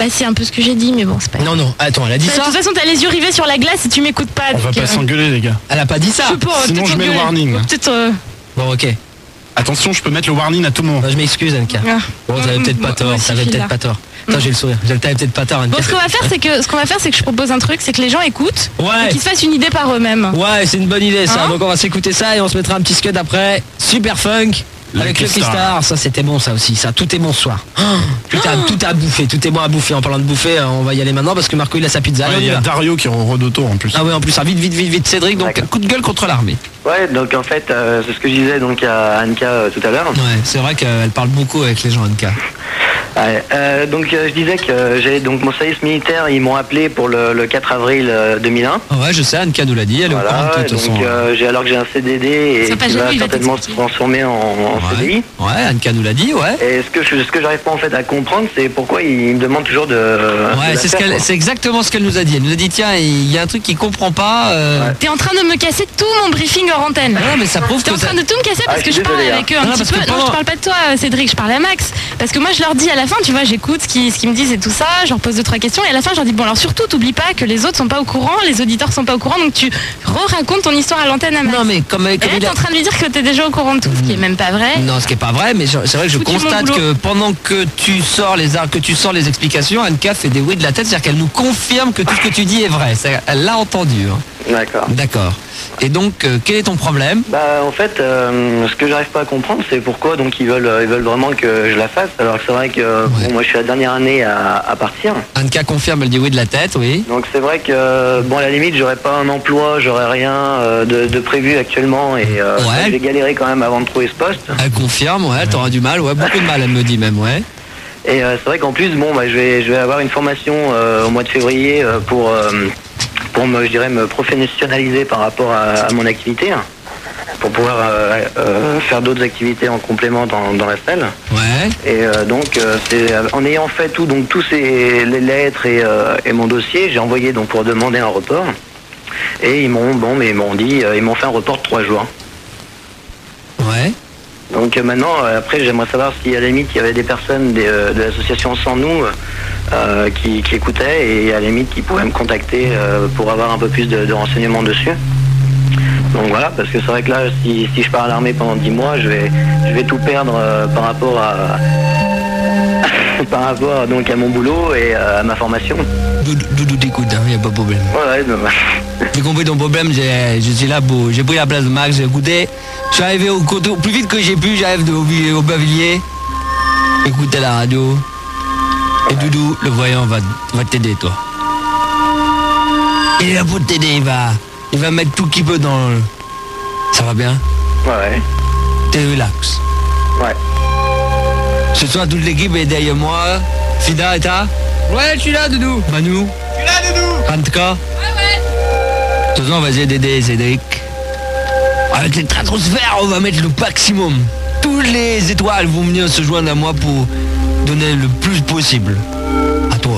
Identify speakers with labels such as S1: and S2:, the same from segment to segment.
S1: Bah c'est un peu ce que j'ai dit, mais bon, c'est pas...
S2: Non, attends, elle a dit ça.
S1: De toute façon, t'as les yeux rivés sur la glace et tu m'écoutes pas.
S3: On va pas s'engueuler, les gars.
S2: Elle a pas dit ça.
S3: Sinon je mets le warning.
S1: Peut-être...
S2: Bon, ok.
S3: Attention, je peux mettre le warning à tout moment.
S2: Non, je m'excuse, Anka. Bon, t'avais peut-être pas tort. Attends, j'ai le sourire. T'avais peut-être pas tort, Anka.
S1: Bon, ce qu'on va faire, c'est que je propose un truc, c'est que les gens écoutent
S2: et
S1: qu'ils se fassent une idée par eux-mêmes.
S2: Ouais, c'est une bonne idée, ça. Donc on va s'écouter ça et on se mettra un petit scud après. Super funk. Avec Lucky Star, ça c'était bon ça aussi, ça tout est bon ce soir. Tout a bouffé, tout est bon à bouffer. En parlant de bouffer, on va y aller maintenant parce que Marco il a sa pizza.
S3: Il y a Dario qui est en retour en plus.
S2: Ah ouais, en plus, vite Cédric, donc coup de gueule contre l'armée.
S4: Ouais, donc en fait, c'est ce que je disais donc à Anka tout à l'heure.
S2: Ouais, c'est vrai qu'elle parle beaucoup avec les gens, Anka.
S4: Ouais, donc je disais que j'ai donc mon service militaire, ils m'ont appelé pour le 4 avril 2001.
S2: Ouais, je sais, Anka nous l'a dit, elle est au courant de toute façon.
S4: Alors que j'ai un CDD et qui va certainement se transformer en CDI.
S2: Ouais, Anka nous l'a dit, ouais.
S4: Et ce que j'arrive pas en fait à comprendre, c'est pourquoi ils me demandent toujours de...
S2: Ouais, c'est exactement ce qu'elle nous a dit. Elle nous a dit, tiens, il y a un truc qu'il comprend pas.
S1: T'es en train de me casser tout mon briefing hors antenne.
S2: Non, mais ça prouve
S1: que... T'es en train de tout me casser parce que je parle avec eux un petit peu. Non, je parle pas de toi, Cédric, je parle à Max. Parce que moi, je leur dis à la fin, tu vois, j'écoute ce qu'ils me disent et tout ça, je leur pose 2-3 questions et à la fin, je leur dis, bon, alors surtout, t'oublies pas que les autres sont pas au courant, les auditeurs sont pas au courant, donc tu racontes ton histoire à l'antenne à Max.
S2: Non, mais comme
S1: et là, t'es en train de lui dire que t'es déjà au courant de tout, ce qui est même pas vrai.
S2: Non, ce qui est pas vrai, mais c'est vrai que je constate que pendant que tu sors les explications, Anka fait des oui de la tête, c'est-à-dire qu'elle nous confirme que tout ce que tu dis est vrai. Elle l'a entendu. Hein. D'accord. Et donc, quel est ton problème?
S4: Bah, en fait, ce que j'arrive pas à comprendre, c'est pourquoi donc ils veulent vraiment que je la fasse. Alors que c'est vrai que bon, moi, je suis la dernière année à partir.
S2: Anka confirme, elle dit oui de la tête, oui.
S4: Donc c'est vrai que bon, à la limite, j'aurais pas un emploi, j'aurais rien de prévu actuellement et je vais galérer quand même avant de trouver ce poste.
S2: Elle confirme, ouais, t'auras du mal, ouais, beaucoup de mal, elle me dit même, ouais.
S4: Et c'est vrai qu'en plus, bon, bah, je vais avoir une formation au mois de février pour me professionnaliser par rapport à mon activité, pour pouvoir faire d'autres activités en complément dans la salle.
S2: Ouais. Et
S4: donc, c'est en ayant fait tous les lettres et mon dossier, j'ai envoyé donc pour demander un report. Et ils m'ont fait un report de 3 jours.
S2: Ouais.
S4: Donc maintenant, après, j'aimerais savoir si à la limite il y avait des personnes de l'association Sans Nous qui écoutaient et à la limite qui pouvaient me contacter pour avoir un peu plus de renseignements dessus. Donc voilà, parce que c'est vrai que là, si je pars à l'armée pendant 10 mois, je vais tout perdre par rapport donc à mon boulot et à ma formation.
S2: Doudou t'écoute, il n'y a pas de problème.
S4: Ouais,
S2: j'ai compris ton problème, je suis là pour... J'ai pris la place de Max, j'ai écouté. Je suis arrivé au plus vite que j'ai pu, j'arrive au Bavilliers. Écoutez la radio. Et Doudou, le voyant, va t'aider, toi. Il est là pour t'aider, il va mettre tout qu'il peut dans le... Ça va bien?
S4: Ouais.
S2: T'es relax.
S4: Ouais.
S2: Ce soir, toute l'équipe est derrière moi. Fida, et ta? Ouais, je suis là, Doudou. Manu?
S5: Je suis là, Doudou.
S2: Antka?
S5: Ouais.
S2: De toute façon, on va essayer d'aider Cédric. Avec les stratosphères, on va mettre le maximum. Toutes les étoiles vont venir se joindre à moi pour donner le plus possible. À toi.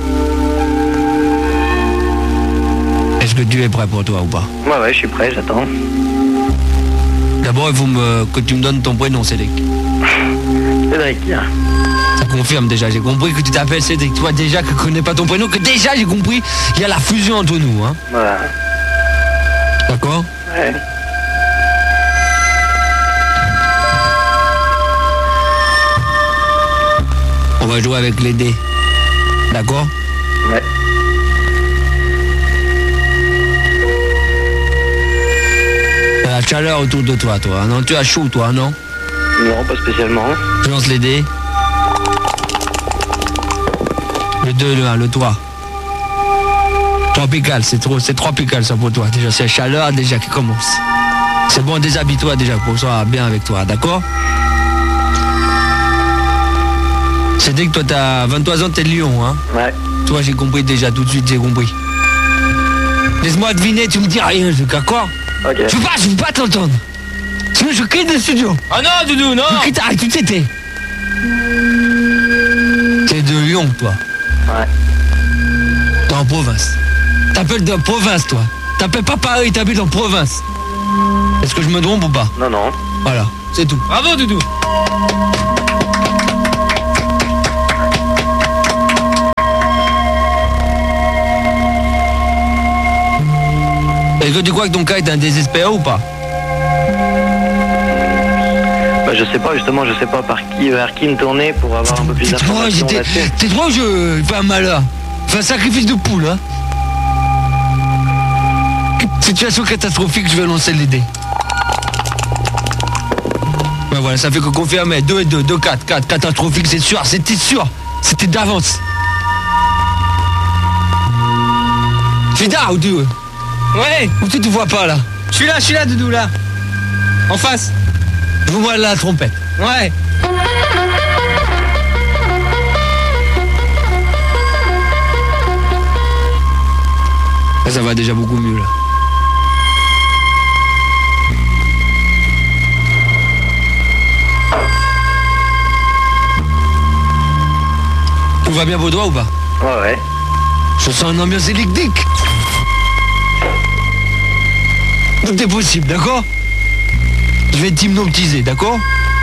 S2: Est-ce que tu es prêt pour toi ou pas?
S4: Ouais, je suis prêt, j'attends.
S2: D'abord, il faut que tu me donnes ton prénom, Cédric.
S4: Cédric.
S2: Ça confirme déjà, j'ai compris que tu t'appelles Cédric. Toi déjà que je connais pas ton prénom, que déjà j'ai compris, il y a la fusion entre nous. Hein.
S4: Voilà.
S2: D'accord?
S4: Ouais.
S2: On va jouer avec les dés. D'accord?
S4: Ouais.
S2: La chaleur autour de toi, non? Tu as chaud, toi, non?
S4: Non, pas spécialement.
S2: Je lance les dés. Le 2, le 1, le 3. Tropical, c'est tropical ça pour toi. Déjà, c'est la chaleur déjà qui commence. C'est bon, déshabille-toi déjà pour que ça soit bien avec toi, d'accord? C'est dit que toi, t'as 23 ans, t'es de Lyon, hein?
S4: Ouais.
S2: Toi, j'ai compris déjà, tout de suite, j'ai compris. Laisse-moi deviner, tu me dis rien, je d'accord?
S4: Ok.
S2: Je veux pas t'entendre. Sinon, je quitte le studio.
S5: Ah non, Doudou, non.
S2: Je quitte, arrête, tout c'était. T'es de Lyon, toi.
S4: Ouais.
S2: T'es en province. T'appelles de province, toi. T'appelles pas Paris, t'habites en province. Est-ce que je me trompe ou pas?
S4: Non.
S2: Voilà, c'est tout.
S5: Bravo, Doudou.
S2: Est-ce que tu crois que ton cas est un désespéré ou pas?
S4: Bah, je sais pas, justement, je sais pas vers qui me tourner pour avoir un peu plus d'informations là-dessus.
S2: T'es trop, je fais un malheur. Fais un sacrifice de poule, hein. Situation catastrophique, je vais lancer les dés. Ben voilà, ça fait que confirmer. 2 et 2, 2, 4, 4. Catastrophique, c'est sûr, c'était sûr. C'était d'avance. Fida, où tu veux?
S5: Ouais.
S2: Où tu te vois pas, là?
S5: Je suis là, Doudou, là. En face.
S2: Je vous vois la trompette.
S5: Ouais.
S2: Ça va déjà beaucoup mieux, là. Tout va bien vos doigts ou pas?
S4: Ouais.
S2: Je sens une ambiance électrique. Tout est possible, d'accord? Je vais t'hypnotiser, d'accord?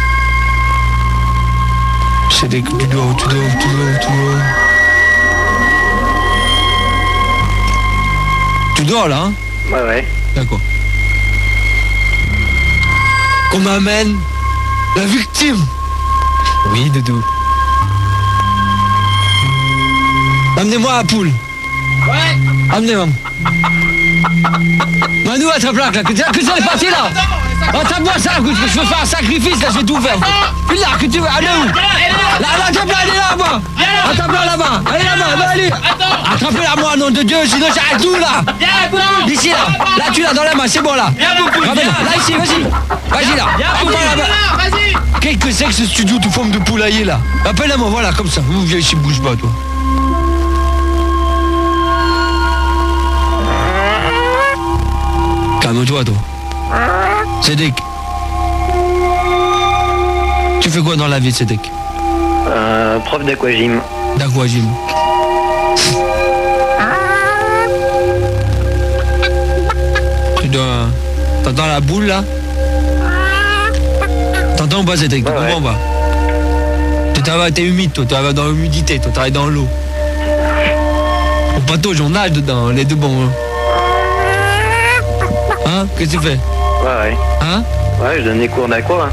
S2: C'est des... tout dehors. Tu dors là, hein?
S4: Ouais.
S2: D'accord. Qu'on m'amène la victime.
S5: Oui, Doudou.
S2: Amenez-moi la poule.
S5: Ouais.
S2: Amenez-moi. Manu, à ta plaque là, que ça est parti là. Attrape-moi ça, écoute, je veux faire un sacrifice là, je vais tout faire. Puis là, que tu veux, allez où? Là, attrape-la, elle est là-bas. Attrape-la là-bas, allez là-bas, allez. Attrapez-la moi, nom de Dieu, sinon j'arrête tout là. D'ici là, là tu l'as dans la main, c'est bon là. Là ici, vas-y. Vas-y là.
S5: Vas-y.
S2: Qu'est-ce que c'est que ce studio tout forme de poulailler là? Appelle-la-moi, voilà, comme ça. Vous viens ici, bouge pas toi. Calme-toi, toi. Cédric. Tu fais quoi dans la vie, Cédric?
S4: Prof d'aquagym.
S2: D'aquagym. Tu dois... T'entends la boule, là? T'entends ou pas, Cédric? Tu comprends ou pas? T'es humide, toi. Tu travailles dans l'humidité, toi. Tu travailles dans l'eau. Au bateau, j'en nage dedans, les deux bons. Hein? Qu'est-ce que tu fais?
S4: Ouais.
S2: Hein?
S4: Ouais, je donne des cours d'aqua.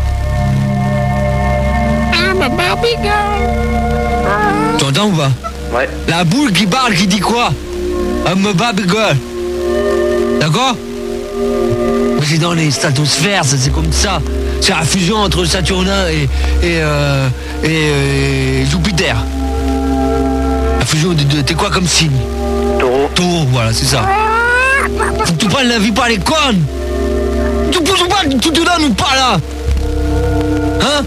S6: I'm a Barbie girl.
S2: Tu entends ou pas?
S4: Ouais.
S2: La boule qui parle, qui dit quoi? I'm a Barbie girl. D'accord? C'est dans les stratosphères, ça, c'est comme ça. C'est la fusion entre Saturnin et Jupiter. La fusion de t'es quoi comme signe? Taureau, voilà, c'est ça. Faut que tu prennes la vie par les cornes. Tu pousses pas tout de là, nous pas là. Hein?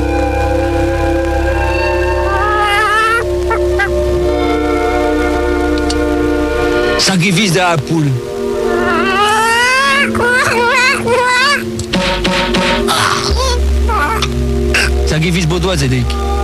S2: Sacrifice de la poule. Sacrifice pour toi, Cédric.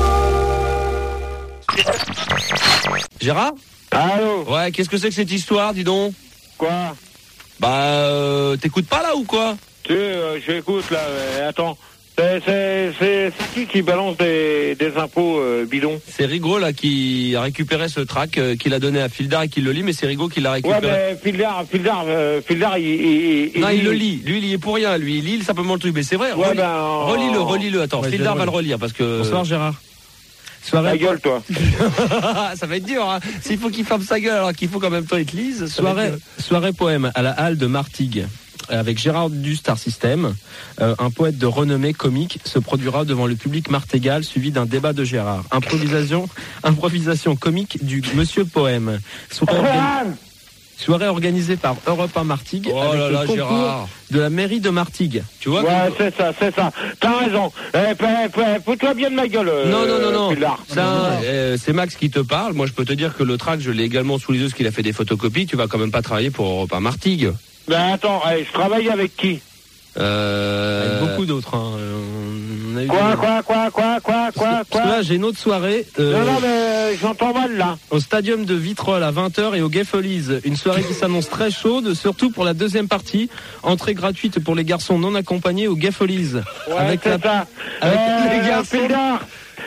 S7: Gérard?
S8: Allô?
S7: Ouais, qu'est-ce que c'est que cette histoire, dis donc?
S8: Quoi?
S7: Bah, t'écoutes pas là ou quoi?
S8: Tu sais, j'écoute là, attends. C'est qui balance des impôts bidons?
S7: C'est Rigaud là qui a récupéré ce track, qu'il a donné à Fildar et qui le lit, mais c'est Rigaud qui l'a récupéré.
S8: Ouais, mais Fildar, il
S7: non, il le lit. Lui, il y est pour rien. Lui, il lit simplement le truc. Mais c'est vrai,
S8: ouais,
S7: relis-le. Attends, ouais, Fildar va le relire parce que...
S5: Bonsoir, Gérard.
S8: Soirée. Ta gueule, toi.
S7: Ça va être dur, hein. S'il faut qu'il ferme sa gueule alors qu'il faut qu'en même temps il te lise.
S5: Soirée poème à la halle de Martigues. Avec Gérard du Star System, un poète de renommée comique se produira devant le public martégal, suivi d'un débat de Gérard. Improvisation comique du Monsieur Poème. Soirée organisée par Europe 1 Martigues, avec le concours
S7: Gérard.
S5: de la mairie de Martigues.
S7: Tu vois?
S8: Ouais, c'est ça. T'as raison. Fous-toi bien de ma gueule.
S7: Non. C'est Max qui te parle. Moi, je peux te dire que le track, je l'ai également sous les yeux, parce qu'il a fait des photocopies. Tu vas quand même pas travailler pour Europe 1 Martigues.
S8: Ben attends, je travaille avec qui?
S5: Avec beaucoup d'autres. Hein. On a eu
S8: Quoi?
S5: Là, j'ai une autre soirée.
S8: Non, mais j'entends mal là.
S5: Au stadium de Vitrolles à 20h et au Gay Folies. Une soirée qui s'annonce très chaude, surtout pour la deuxième partie. Entrée gratuite pour les garçons non accompagnés au Gay Folies.
S8: Ouais, avec c'est ça.
S5: Avec les garçons.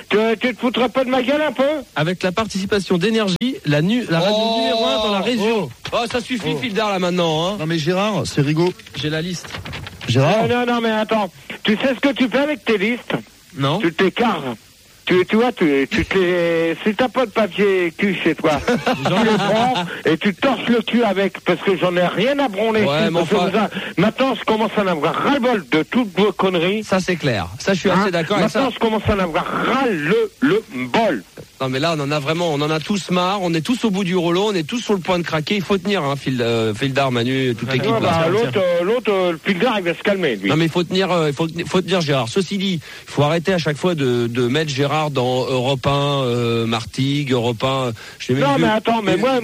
S8: tu te foutrais pas de ma gueule un peu?
S5: Avec la participation d'Énergie, la radio numéro 1 dans la région. Oh, ça suffit, Fildar, là, maintenant, hein.
S9: Non, mais Gérard, c'est rigolo.
S5: J'ai la liste.
S9: Gérard?
S8: Non, mais attends. Tu sais ce que tu fais avec tes listes?
S5: Non.
S8: Tu t'écartes. Tu vois, si t'as pas de papier cul chez toi, tu les prends et tu torches le cul avec, parce que j'en ai rien à branler.
S5: Ouais, mais enfin...
S8: Maintenant, je commence à en avoir ras-le-bol de toutes vos conneries.
S5: Ça, c'est clair. Ça, je suis assez d'accord avec ça.
S8: Maintenant, je commence à en avoir ras-le-bol.
S5: Non, mais là, on en a tous marre, on est tous au bout du rouleau, on est tous sur le point de craquer. Il faut tenir, hein, Fildar, Manu, toute l'équipe.
S8: L'autre, le Fildar, il va se calmer, lui.
S5: Non, mais il faut tenir, Gérard. Ceci dit, il faut arrêter à chaque fois de mettre Gérard dans Europe 1, Martigues, Europe 1.
S8: Non, mais attends, mais moi,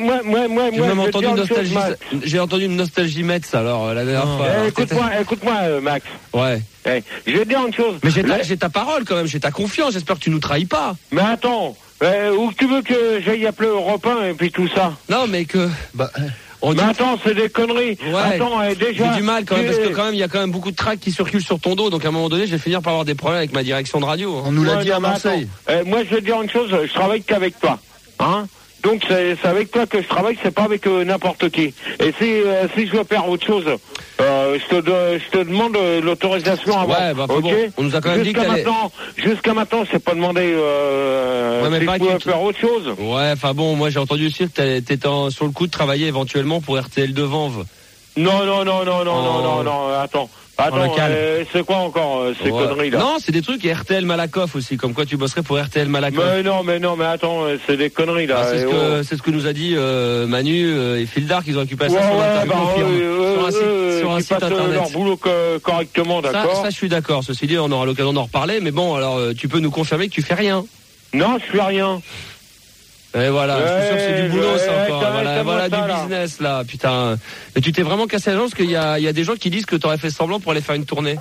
S5: j'ai entendu une nostalgie Metz, alors, la dernière fois.
S8: Écoute-moi, Max.
S5: Ouais.
S8: Je vais te dire une chose.
S5: Mais j'ai ta parole quand même, j'ai ta confiance, j'espère que tu nous trahis pas.
S8: Mais attends, où tu veux que j'aille appeler Europe 1 et puis tout ça?
S5: Non, mais que...
S8: Mais attends, c'est des conneries.
S5: Ouais.
S8: Attends, déjà...
S5: J'ai du mal quand même, parce que quand même, il y a quand même beaucoup de tracts qui circulent sur ton dos, donc à un moment donné, je vais finir par avoir des problèmes avec ma direction de radio.
S9: On nous l'a dit à Marseille.
S8: Moi, je vais te dire une chose, je travaille qu'avec toi. Hein? Donc c'est avec toi que je travaille, c'est pas avec n'importe qui. Et si je veux faire autre chose, je te demande l'autorisation avant.
S5: Ouais, bah,
S8: ok.
S5: Bon. On nous a quand même dit
S8: jusqu'à maintenant, c'est pas demandé si je pouvais faire autre chose.
S5: Ouais, enfin bon, moi j'ai entendu aussi que t'étais sur le coup de travailler éventuellement pour RTL de Vanves.
S8: Non, attends. C'est quoi encore ces conneries là?
S5: Non, c'est des trucs, et RTL Malakoff aussi, comme quoi tu bosserais pour RTL Malakoff.
S8: Mais non, mais attends, c'est des conneries là.
S5: C'est ce que nous a dit Manu et Fildar, qu'ils ont récupéré ça sur un site internet.
S8: Leur boulot correctement, d'accord.
S5: Ça, je suis d'accord. Ceci dit, on aura l'occasion d'en reparler, mais bon, alors tu peux nous confirmer que tu fais rien?
S8: Non, je fais rien.
S5: Et voilà, je suis sûr que c'est du boulot, ça encore. Voilà du business, là, putain. Mais tu t'es vraiment cassé la jambe, parce qu'il y a des gens qui disent que t'aurais fait semblant pour aller faire une tournée.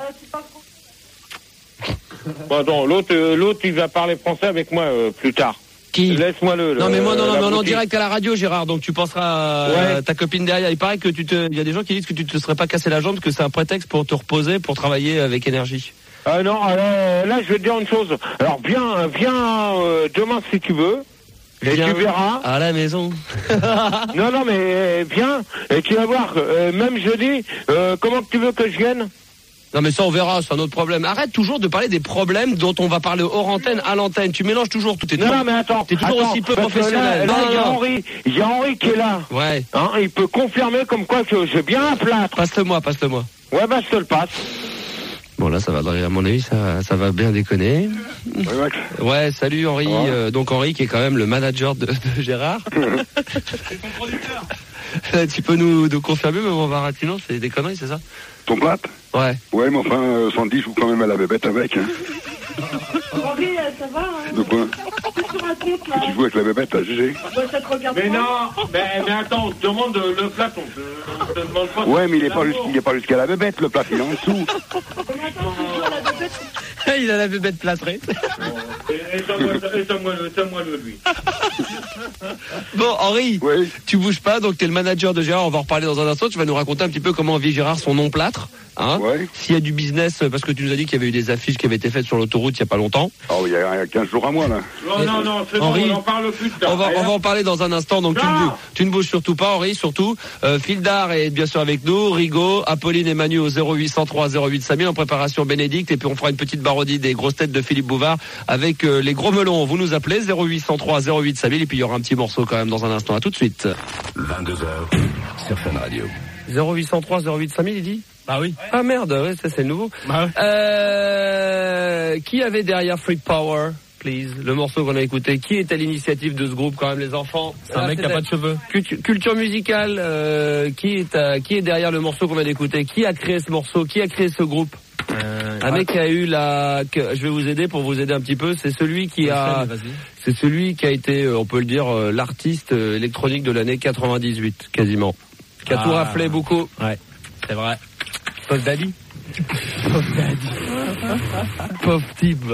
S8: Bon, attends, l'autre, il va parler français avec moi plus tard.
S5: Qui?
S8: Laisse-moi le.
S5: Non, mais moi, non, mais on est en direct à la radio, Gérard, donc tu penseras à ta copine derrière. Il paraît que il y a des gens qui disent que tu te serais pas cassé la jambe, que c'est un prétexte pour te reposer, pour travailler avec énergie.
S8: Non, là, je vais te dire une chose. Alors, viens demain si tu veux. Et tu verras.
S5: À la maison.
S8: non, mais viens, et tu vas voir, même jeudi, comment tu veux que je vienne?
S5: Non, mais ça, on verra, c'est un autre problème. Arrête toujours de parler des problèmes dont on va parler hors antenne, à l'antenne. Tu mélanges toujours tout.
S8: Non, mais attends.
S5: T'es toujours aussi peu professionnel.
S8: Là, il y a Henri qui est là.
S5: Ouais.
S8: Hein, il peut confirmer comme quoi que j'ai bien un plâtre.
S5: Passe-le-moi.
S8: Ouais, bah, je te le passe.
S5: Bon, là, ça va, à mon avis, ça va bien déconner.
S8: Ouais, Max.
S5: Ouais, salut Henri. Ouais. Donc Henri, qui est quand même le manager de Gérard.
S10: C'est ton producteur.
S5: Tu peux nous confirmer, mon Varatino, c'est des conneries, c'est ça?
S11: Ton plâtre?
S5: Ouais.
S11: Ouais, mais enfin, Sandy joue quand même à la bébête avec. Hein.
S12: Henri, ça va, hein?
S11: De quoi?
S12: Qu'est-ce que tu racontes, là?
S11: Tu joues avec la bébête, à GG?
S12: Bah, ça te regarde
S8: mais
S12: pas.
S8: Non, mais attends, on te demande le plâtre, on te demande pas.
S11: Ouais, mais il est pas jusqu'à la bébête, le plâtre, il est en dessous.
S5: Il a la bébête plâtrée.
S8: Éteins-moi-le, lui.
S5: Bon, Henri,
S11: oui.
S5: Tu bouges pas, donc t'es le manager de Gérard, on va en reparler dans un instant. Tu vas nous raconter un petit peu comment vit Gérard son nom plâtre. Hein,
S11: ouais.
S5: S'il y a du business, parce que tu nous as dit qu'il y avait eu des affiches qui avaient été faites sur l'autoroute il y a pas longtemps.
S11: Oh, il y a 15 jours à moi, là.
S8: Non, c'est
S5: Henri,
S8: bon, on en parle plus tard.
S5: On va en parler dans un instant, donc tu ne bouges surtout pas, Henri, surtout. Fildar est bien sûr avec nous, Rigaud, Apolline et Manu au 0803 08 5000 en préparation Bénédicte, et puis on fera une petite parodie des grosses têtes de Philippe Bouvard avec les gros melons. Vous nous appelez 0803 08 5000, et puis il y aura un petit morceau quand même dans un instant. À tout de suite.
S13: 22h sur Fun Radio.
S5: 0803 08 5000, il dit?
S10: Bah oui.
S5: Ah merde, ouais, ça c'est le nouveau.
S10: Bah ouais.
S5: Qui avait derrière Freak Power, please, le morceau qu'on a écouté? Qui est à l'initiative de ce groupe quand même, les enfants?
S10: C'est un mec qui a pas de cheveux.
S5: Culture musicale, qui est derrière le morceau qu'on vient d'écouter? Qui a créé ce morceau? Qui a créé ce groupe? Un mec qui a eu je vais vous aider pour vous aider un petit peu. C'est celui qui a été, on peut le dire, l'artiste électronique de l'année 98, quasiment. Qui a tout raflé beaucoup.
S10: Ouais, c'est vrai.
S5: Puff Daddy. Pauvre type.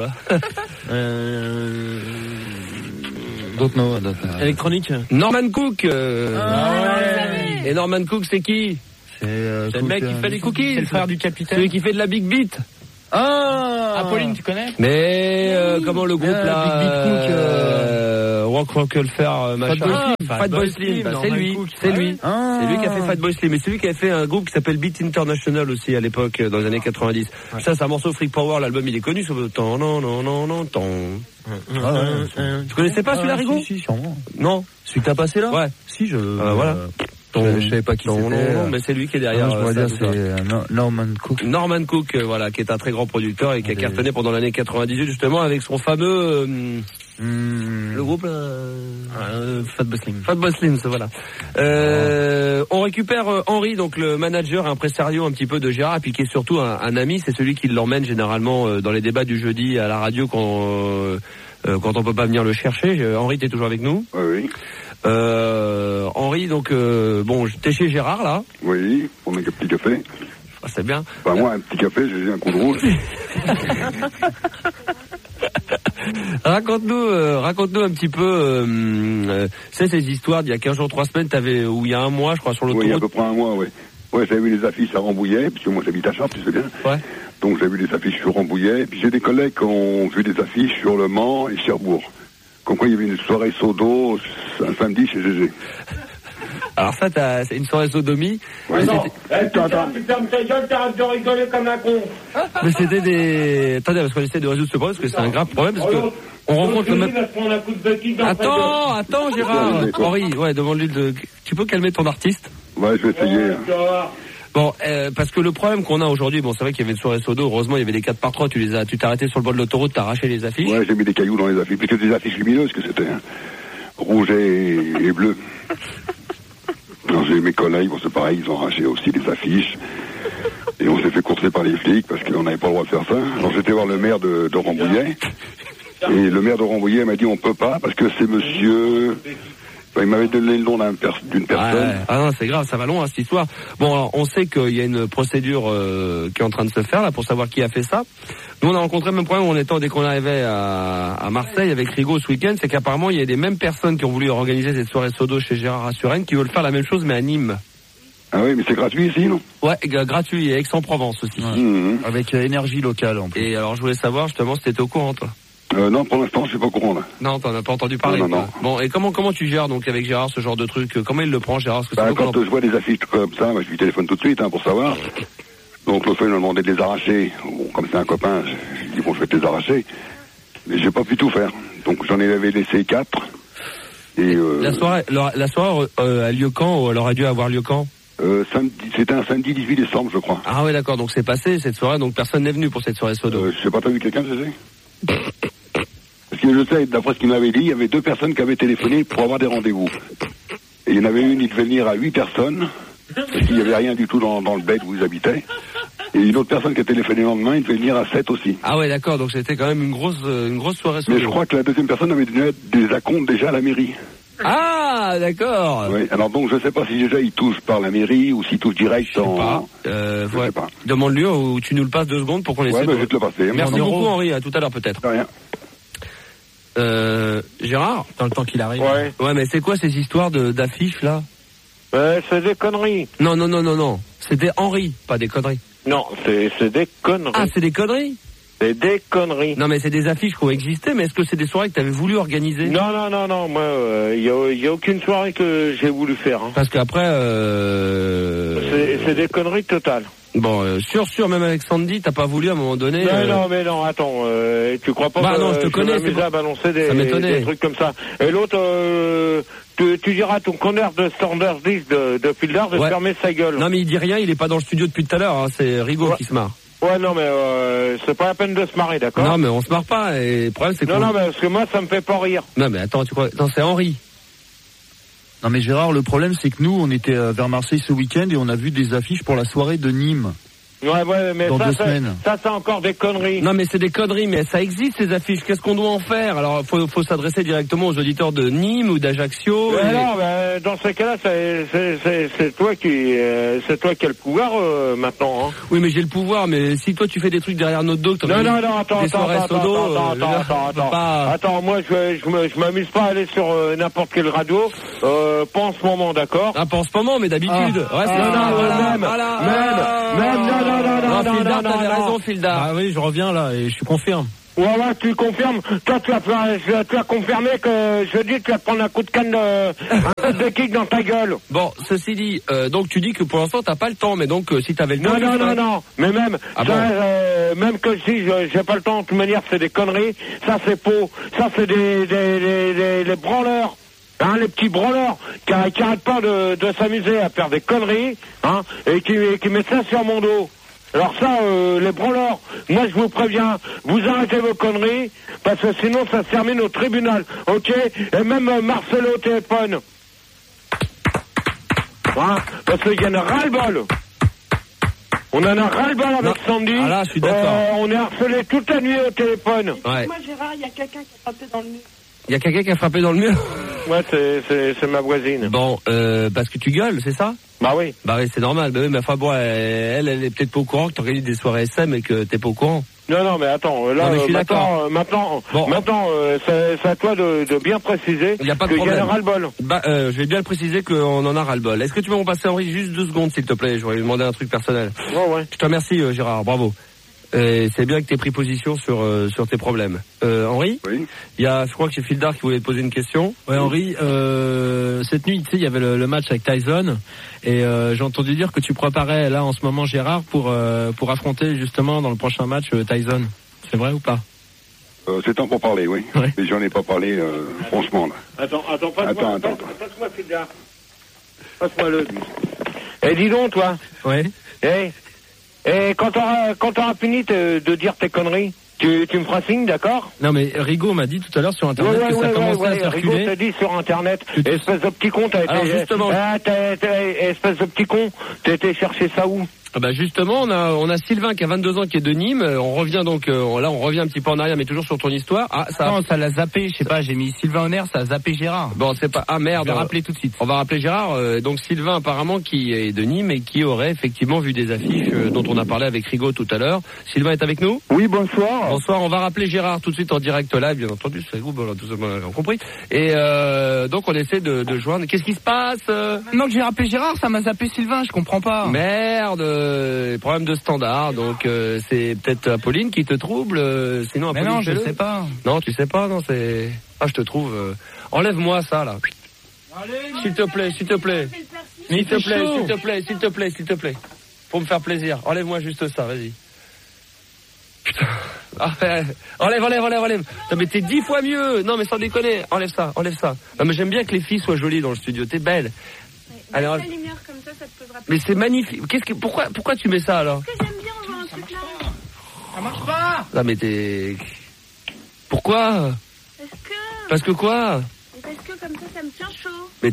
S9: D'autres
S10: électronique.
S5: Norman Cook. Et Norman Cook, c'est qui?
S10: C'est le mec qui fait des cookies.
S5: C'est le frère du capitaine. Celui qui fait de la big beat.
S10: Apolline, tu connais?
S5: Mais comment le groupe là, Rock Rockefeller, machin. Fatboy Slim, bah, c'est lui, c'est lui. C'est lui qui a fait Fatboy Slim. Mais c'est lui qui a fait un groupe qui s'appelle Beat International aussi à l'époque, dans les années 90. Ça, c'est un morceau Freak Power, l'album il est connu sur le temps, non. Tu connaissais pas celui-là, Rigo?
S9: Si, sûrement.
S5: Non.
S9: Celui que t'as passé là?
S5: Ouais.
S9: Si,
S5: voilà.
S9: Je savais pas qui c'était.
S5: Non, mais c'est lui qui est derrière.
S9: Je pourrais dire c'est Norman Cook.
S5: Norman Cook, voilà, qui est un très grand producteur et qui a cartonné pendant l'année 98 justement avec son fameux le groupe Fatboy Slim, ça voilà. On récupère Henri, donc le manager, impresario un petit peu de Gérard, et puis qui est surtout un ami. C'est celui qui l'emmène généralement dans les débats du jeudi à la radio quand on peut pas venir le chercher. Henri, t'es toujours avec nous?
S11: Oui.
S5: Henri, donc bon, t'es chez Gérard là?
S11: Oui, pour un petit café.
S5: Ah, c'est bien.
S11: Bah moi, un petit café, j'ai un coup de rouge.
S5: Raconte-nous un petit peu c'est ces histoires d'il y a 15 jours, 3 semaines, ou il y a un mois, je crois, sur l'autoroute.
S11: Oui, il y a à peu près un mois, oui. Ouais, j'avais vu les affiches à Rambouillet, puisque moi j'habite à Chartres, tu sais bien.
S5: Ouais.
S11: Donc j'ai vu les affiches sur Rambouillet, puis j'ai des collègues qui ont vu des affiches sur Le Mans et Cherbourg. Comme quoi il y avait une soirée sodo un samedi chez GG.
S5: Alors ça, c'est une soirée sodomie.
S11: Ouais.
S8: Non, putain, ta gueule, t'arrêtes de rigoler comme un con.
S5: Mais c'était des... Attendez, parce qu'on essaie de résoudre ce problème, parce que c'est un grave problème, parce que on rencontre le même... Attends, Gérard. Henri, ouais, demande-lui de... Tu peux calmer ton artiste?
S11: Ouais, je vais essayer.
S5: Bon, parce que le problème qu'on a aujourd'hui, bon, c'est vrai qu'il y avait une soirée sodo, heureusement, il y avait des 4x3, tu t'es arrêté sur le bord de l'autoroute, t'as arraché les affiches.
S11: Ouais, j'ai mis des cailloux dans les affiches, plutôt des affiches lumineuses que c'était, hein. Rouge et bleu. Alors j'ai mes collègues, bon c'est pareil, ils ont arraché aussi des affiches. Et on s'est fait courser par les flics parce qu'on n'avait pas le droit de faire ça. Alors j'étais voir le maire de Rambouillet. Et le maire de Rambouillet m'a dit on peut pas parce que c'est monsieur... Enfin, il m'avait donné le nom d'une personne.
S5: Ah non, c'est grave, ça va loin cette histoire. Bon, alors, on sait qu'il y a une procédure qui est en train de se faire là pour savoir qui a fait ça. Nous, on a rencontré le même problème dès qu'on arrivait à Marseille avec Rigaud ce week-end, c'est qu'apparemment il y a les mêmes personnes qui ont voulu organiser cette soirée sodo chez Gérard à Suresnes qui veulent faire la même chose mais à Nîmes.
S11: Ah oui, mais c'est gratuit ici, non?
S5: Ouais, gratuit, et Aix-en-Provence aussi.
S11: Ouais. Mmh.
S9: Avec énergie locale en plus.
S5: Et alors je voulais savoir justement si t'étais au courant toi.
S11: Non, pour l'instant, je suis pas au courant, là.
S5: Non, t'en as pas entendu parler.
S11: Non.
S5: Bon, et comment tu gères, donc, avec Gérard, ce genre de truc? Comment il le prend, Gérard? Parce que
S11: quand je vois des affiches comme ça, je lui téléphone tout de suite, pour savoir. Donc, l'autre fois, il m'a demandé de les arracher. Bon, comme c'est un copain, je dis, bon, je vais te les arracher. Mais j'ai pas pu tout faire. Donc, j'en avais laissé 4. Et
S5: la soirée a lieu quand, ou elle aurait dû avoir lieu quand?
S11: C'était un samedi 18 décembre, je crois.
S5: Ah ouais, d'accord, donc c'est passé, cette soirée, donc personne n'est venu pour cette soirée sodo.
S11: Je sais pas, t'as vu quelqu'un, Parce que je sais, d'après ce qu'il m'avait dit, il y avait 2 personnes qui avaient téléphoné pour avoir des rendez-vous. Et il y en avait une, il devait venir à 8 personnes, parce qu'il n'y avait rien du tout dans le bed où ils habitaient. Et une autre personne qui a téléphoné le lendemain, il devait venir à 7 aussi.
S5: Ah ouais, d'accord, donc c'était quand même une grosse soirée sodo.
S11: Mais je crois que la deuxième personne avait donné des acomptes déjà à la mairie.
S5: Ah, d'accord.
S11: Oui, alors donc je sais pas si déjà il touche par la mairie ou s'il touche direct en...
S5: Je sais pas. Demande-lui ou tu nous le passes 2 secondes pour qu'on essaie
S11: je vais te le passer.
S5: Merci beaucoup Henri, à tout à l'heure peut-être.
S11: De rien.
S5: Gérard,
S10: dans le temps qu'il arrive.
S5: Ouais, mais c'est quoi ces histoires d'affiches là?
S8: C'est des conneries.
S5: Non. C'était Henri, pas des conneries.
S8: Non, c'est des conneries.
S5: Ah, c'est des conneries?
S8: C'est des conneries.
S5: Non, mais c'est des affiches qui ont existé, mais est-ce que c'est des soirées que tu avais voulu organiser?
S8: Non, moi, il y a aucune soirée que j'ai voulu faire. Hein.
S5: Parce qu'après,
S8: c'est des conneries totales.
S5: Bon, sûr, même avec Sandy, t'as pas voulu à un moment donné...
S8: Non, attends, tu crois pas
S5: non, je te connais,
S8: c'est pas... à balancer des trucs comme ça. Et l'autre, tu diras à ton connard de Standard 10 de Pildar de fermer sa gueule.
S5: Non, mais il dit rien, il est pas dans le studio depuis tout à l'heure, hein, c'est Rigaud qui se marre.
S8: Ouais, non, mais c'est pas la peine de se marrer, d'accord?
S5: Non, mais on se marre pas, et le problème c'est que...
S8: Non, mais parce que moi, ça me fait pas rire.
S5: Non, mais attends, tu crois... Non, c'est Henri.
S9: Non mais Gérard, le problème c'est que nous, on était vers Marseille ce week-end et on a vu des affiches pour la soirée de Nîmes.
S8: Ouais, mais
S9: dans 2 semaines.
S8: Ça, c'est encore des conneries.
S5: Non, mais c'est des conneries, mais ça existe, ces affiches. Qu'est-ce qu'on doit en faire? Alors, faut s'adresser directement aux auditeurs de Nîmes ou d'Ajaccio.
S8: Non, dans ces cas-là, c'est toi qui as le pouvoir, maintenant, hein.
S5: Oui, mais j'ai le pouvoir, mais si toi tu fais des trucs derrière notre dos,
S8: attends, moi, je m'amuse pas à aller sur n'importe quelle radio, pas en ce moment, d'accord?
S5: Ah, pas en ce moment, mais d'habitude.
S8: Même, non,
S5: Fildar, t'avais
S8: non.
S5: raison, Fildar.
S10: Ah oui, je reviens là et je confirme.
S8: Ouais, tu confirmes. Toi, tu as confirmé que je dis que tu vas te prendre un coup de canne, un coup de kick dans ta gueule.
S5: Bon, ceci dit, donc tu dis que pour l'instant t'as pas le temps, mais donc si t'avais le temps...
S8: Non. Mais même, même que si j'ai pas le temps, de toute manière, c'est des conneries. Ça, c'est faux. Ça, c'est des branleurs. Hein, les petits branleurs qui arrêtent pas de s'amuser à faire des conneries, hein, et qui mettent ça sur mon dos. Alors ça, les branleurs, moi je vous préviens, vous arrêtez vos conneries, parce que sinon ça se termine au tribunal, ok? Et même Marcelo au téléphone. Hein, parce qu'il y en a ras-le-bol. On en a ras-le-bol avec Sandy.
S5: Ah là, je suis d'accord.
S8: On est harcelé toute la nuit au téléphone.
S12: Ouais. Moi, Gérard, il y a quelqu'un qui a frappé dans le mur.
S5: Il y a quelqu'un qui a frappé dans le mur?
S8: Ouais, c'est ma voisine.
S5: Bon, parce que tu gueules, c'est ça?
S8: Bah oui.
S5: Bah oui, c'est normal. Bah oui, mais enfin bon, elle est peut-être pas au courant que t'organises des soirées SM et que t'es pas au courant.
S8: Non, mais attends, là,
S5: non, mais je suis d'accord.
S8: Maintenant, c'est à toi de bien préciser
S5: qu'il y a
S8: ras-le-bol.
S5: Bah, je vais bien le préciser qu'on en a ras-le-bol. Est-ce que tu peux m'en passer, Henri, juste 2 secondes, s'il te plaît? Je voudrais lui demander un truc personnel.
S8: Ouais.
S5: Je te remercie, Gérard, bravo. C'est bien que tu aies pris position sur tes problèmes. Henri?
S11: Oui.
S5: Il y a, je crois que c'est Fildar qui voulait te poser une question.
S10: Ouais, Henri, cette nuit, tu sais, il y avait le match avec Tyson, et j'ai entendu dire que tu préparais là en ce moment Gérard pour affronter justement dans le prochain match Tyson. C'est vrai ou pas?
S11: C'est temps pour parler, oui.
S10: Ouais.
S11: Mais j'en ai pas parlé, franchement, là.
S8: Attends, passe-moi Fildar. Passe-moi le. Eh, dis donc, toi.
S10: Ouais.
S8: Et quand t'auras fini de dire tes conneries, tu me feras signe, d'accord?
S10: Non, mais Rigaud m'a dit tout à l'heure sur Internet que ça commençait à circuler.
S8: Rigaud t'a dit sur Internet, espèce de petit con,
S5: Alors justement,
S8: espèce de petit con, t'as été chercher ça où?
S5: Bah justement, on a Sylvain qui a 22 ans qui est de Nîmes. On revient donc là, on revient un petit peu en arrière, mais toujours sur ton histoire. Ah, ça.
S9: Non, ça l'a zappé. Je sais pas. J'ai mis Sylvain en air, ça a zappé Gérard.
S5: Bon, c'est pas. Ah merde.
S9: Je vais rappeler tout de suite.
S5: On va rappeler Gérard. Donc Sylvain apparemment qui est de Nîmes et qui aurait effectivement vu des affiches dont on a parlé avec Rigaud tout à l'heure. Sylvain est avec nous?
S8: Oui, bonsoir.
S5: Bonsoir. On va rappeler Gérard tout de suite en direct live, bien entendu. C'est vous, tout ça, on a compris. Et donc on essaie de joindre. Qu'est-ce qui se passe?
S9: Non, que j'ai rappelé Gérard, ça m'a zappé Sylvain. Je comprends pas.
S5: Merde. Problème de standard, donc c'est peut-être Apolline qui te trouble, sinon Apolline.
S9: Mais non, je sais pas.
S5: Non, tu sais pas, non, c'est... Ah, je te trouve... Enlève-moi ça, là. S'il te plaît. S'il te plaît. Pour me faire plaisir. Enlève-moi juste ça, vas-y. Putain. Ah, enlève. Non, mais t'es 10 fois mieux. Non, mais sans déconner. Enlève ça. Non, mais j'aime bien que les filles soient jolies dans le studio. T'es belle. Alors,
S1: la lumière comme ça te posera.
S5: mais c'est magnifique. Pourquoi tu mets ça alors?
S1: Parce que j'aime bien voir un truc là.
S9: Ça marche pas.
S5: Non mais t'es... Pourquoi? Parce que quoi?
S1: Parce que comme ça me tient chaud.
S5: Mais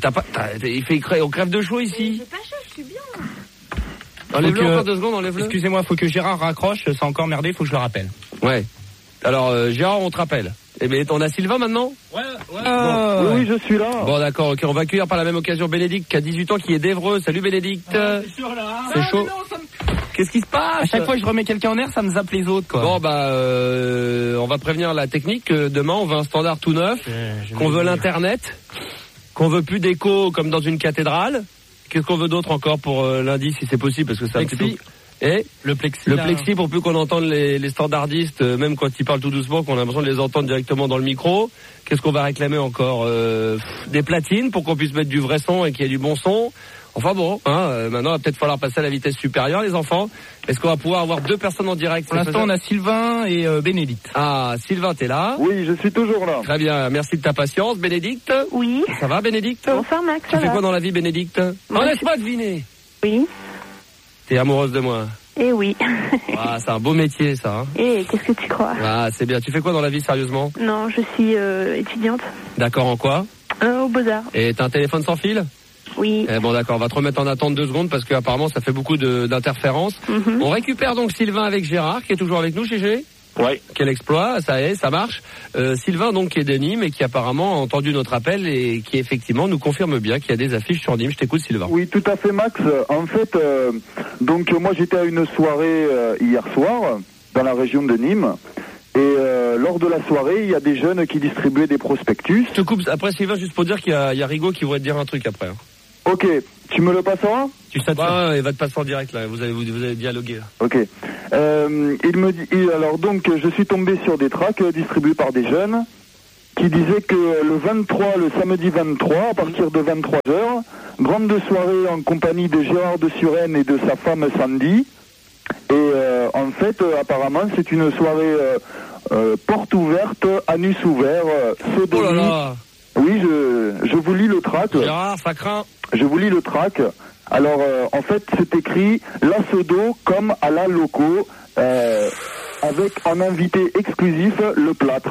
S5: on crève de chaud ici.
S1: J'ai pas chaud, je suis bien.
S5: Enlève-le encore 2 secondes, enlève-le.
S9: Excusez-moi, faut que Gérard raccroche, c'est encore merdé, faut que je le rappelle.
S5: Ouais. Alors Gérard, on te rappelle. Eh bien, on a Sylvain maintenant?
S9: Ouais.
S8: Oui, je suis là.
S5: Bon, d'accord, ok. On va accueillir par la même occasion Bénédicte, qui a 18 ans, qui est d'Evreux. Salut Bénédicte. C'est chaud. Qu'est-ce qui se passe?
S9: À chaque fois que je remets quelqu'un en air, ça me zappe les autres, quoi.
S5: Bon, bah, on va prévenir la technique. Demain, on veut un standard tout neuf, qu'on veut l'internet, qu'on veut plus d'écho comme dans une cathédrale. Qu'est-ce qu'on veut d'autre encore pour lundi, si c'est possible, parce que c'est un petit peu... Et
S9: le plexi
S5: pour plus qu'on entende les standardistes, même quand ils parlent tout doucement, qu'on a l'impression de les entendre directement dans le micro. Qu'est-ce qu'on va réclamer encore? Des platines pour qu'on puisse mettre du vrai son et qu'il y ait du bon son. Enfin bon, maintenant il va peut-être falloir passer à la vitesse supérieure, les enfants. Est-ce qu'on va pouvoir avoir 2 personnes en direct?
S9: Pour l'instant, on a Sylvain et Bénédicte.
S5: Ah, Sylvain, t'es là?
S8: Oui, je suis toujours là.
S5: Très bien, merci de ta patience. Bénédicte?
S14: Oui.
S5: Ça va, Bénédicte?
S14: Bonsoir, Max.
S5: Tu fais quoi dans la vie, Bénédicte? Laisse-moi deviner.
S14: Oui.
S5: T'es amoureuse de moi?
S14: Eh oui.
S5: Ah, c'est un beau métier, ça. Hein.
S14: Eh, qu'est-ce que tu crois?
S5: Ah, c'est bien. Tu fais quoi dans la vie, sérieusement?
S14: Non, je suis étudiante.
S5: D'accord, en quoi?
S14: Au Beaux-Arts.
S5: Et t'as un téléphone sans fil?
S14: Oui.
S5: Bon, d'accord, on va te remettre en attente 2 secondes parce qu'apparemment ça fait beaucoup d'interférences. On récupère donc Sylvain avec Gérard, qui est toujours avec nous, GG.
S8: Ouais.
S5: Quel exploit, ça marche. Sylvain donc qui est de Nîmes et qui apparemment a entendu notre appel et qui effectivement nous confirme bien qu'il y a des affiches sur Nîmes. Je t'écoute, Sylvain.
S15: Oui, tout à fait, Max. En fait, donc moi j'étais à une soirée hier soir dans la région de Nîmes. Et lors de la soirée, il y a des jeunes qui distribuaient des prospectus.
S5: Je te coupe après, Sylvain, juste pour dire qu'il y a Rigaud qui voudrait te dire un truc après.
S15: Ok, tu me le passeras?
S5: Tu sais, il va te passer en direct là. Vous avez dialogué là.
S15: Ok. Il me dit, alors donc, je suis tombé sur des tracts distribués par des jeunes qui disaient que le samedi 23, à partir de 23h, grande soirée en compagnie de Gérard de Suresnes et de sa femme Sandy. Et en fait, apparemment, c'est une soirée porte ouverte, anus ouvert, sodomie.
S5: Oh là là.
S15: Oui, je vous lis le tract.
S5: Gérard, ça craint.
S15: Je vous lis le tract. Alors, en fait, c'est écrit la sodo comme à la loco, avec en invité exclusif le plâtre.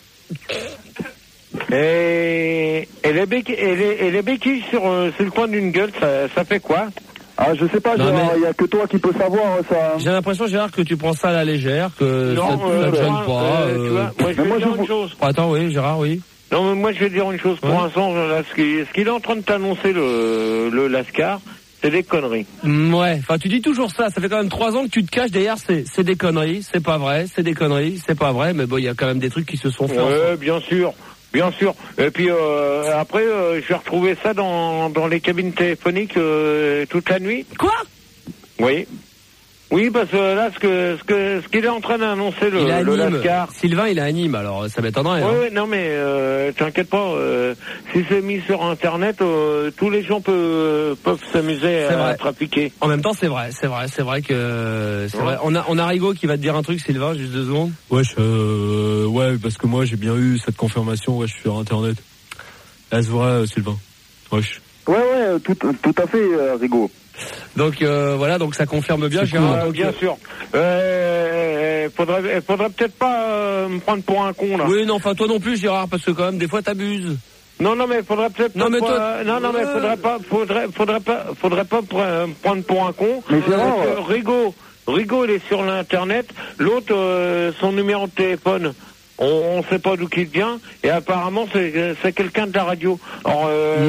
S8: Et les béquilles sur le coin d'une gueule, ça fait quoi?
S15: Ah, je sais pas, Gérard, il y a que toi qui peux savoir ça.
S5: J'ai l'impression, Gérard, que tu prends ça à la légère, que ça te gêne pas.
S8: Tu vois, moi, je vais dire une chose.
S5: Attends, oui, Gérard, oui.
S8: Non, mais moi, je vais dire une chose. Pour l'instant, ce qu'il est en train de t'annoncer, le Lascar, c'est des conneries.
S5: Ouais, enfin, tu dis toujours ça. Ça fait quand même 3 ans que tu te caches derrière, c'est des conneries, c'est pas vrai, c'est des conneries, c'est pas vrai, mais bon, il y a quand même des trucs qui se sont faits.
S8: Ouais, bien sûr. Bien sûr. Et puis après, je vais retrouver ça dans les cabines téléphoniques toute la nuit.
S5: Quoi?
S8: Oui. Oui, parce que là, ce qu'il est en train d'annoncer le Lascar.
S5: Sylvain, il est à Nîmes, alors ça m'étonnerait.
S8: Oui, non, mais t'inquiète pas. Si c'est mis sur Internet, tous les gens peuvent s'amuser à trafiquer.
S5: En même temps, c'est vrai que c'est vrai. On a Rigaud qui va te dire un truc, Sylvain, juste 2 secondes.
S10: Ouais, parce que moi j'ai bien eu cette confirmation. Ouais, je suis sur Internet. Est-ce vrai, Sylvain? Wesh.
S15: Ouais, tout à fait, Rigaud.
S5: Donc voilà, donc ça confirme bien, Gérard.
S8: Cool, bien sûr. Faudrait peut-être pas me prendre pour un con là.
S5: Oui, non, enfin toi non plus, Gérard, parce que quand même des fois t'abuses.
S8: Non, mais faudrait peut-être
S5: non, mais
S8: pas. Non, mais faudrait pas me prendre pour un con.
S15: Mais Gérard,
S8: Rigaud, il est sur l'internet. L'autre, son numéro de téléphone. On sait pas d'où qu'il vient et apparemment c'est quelqu'un de la radio. Alors,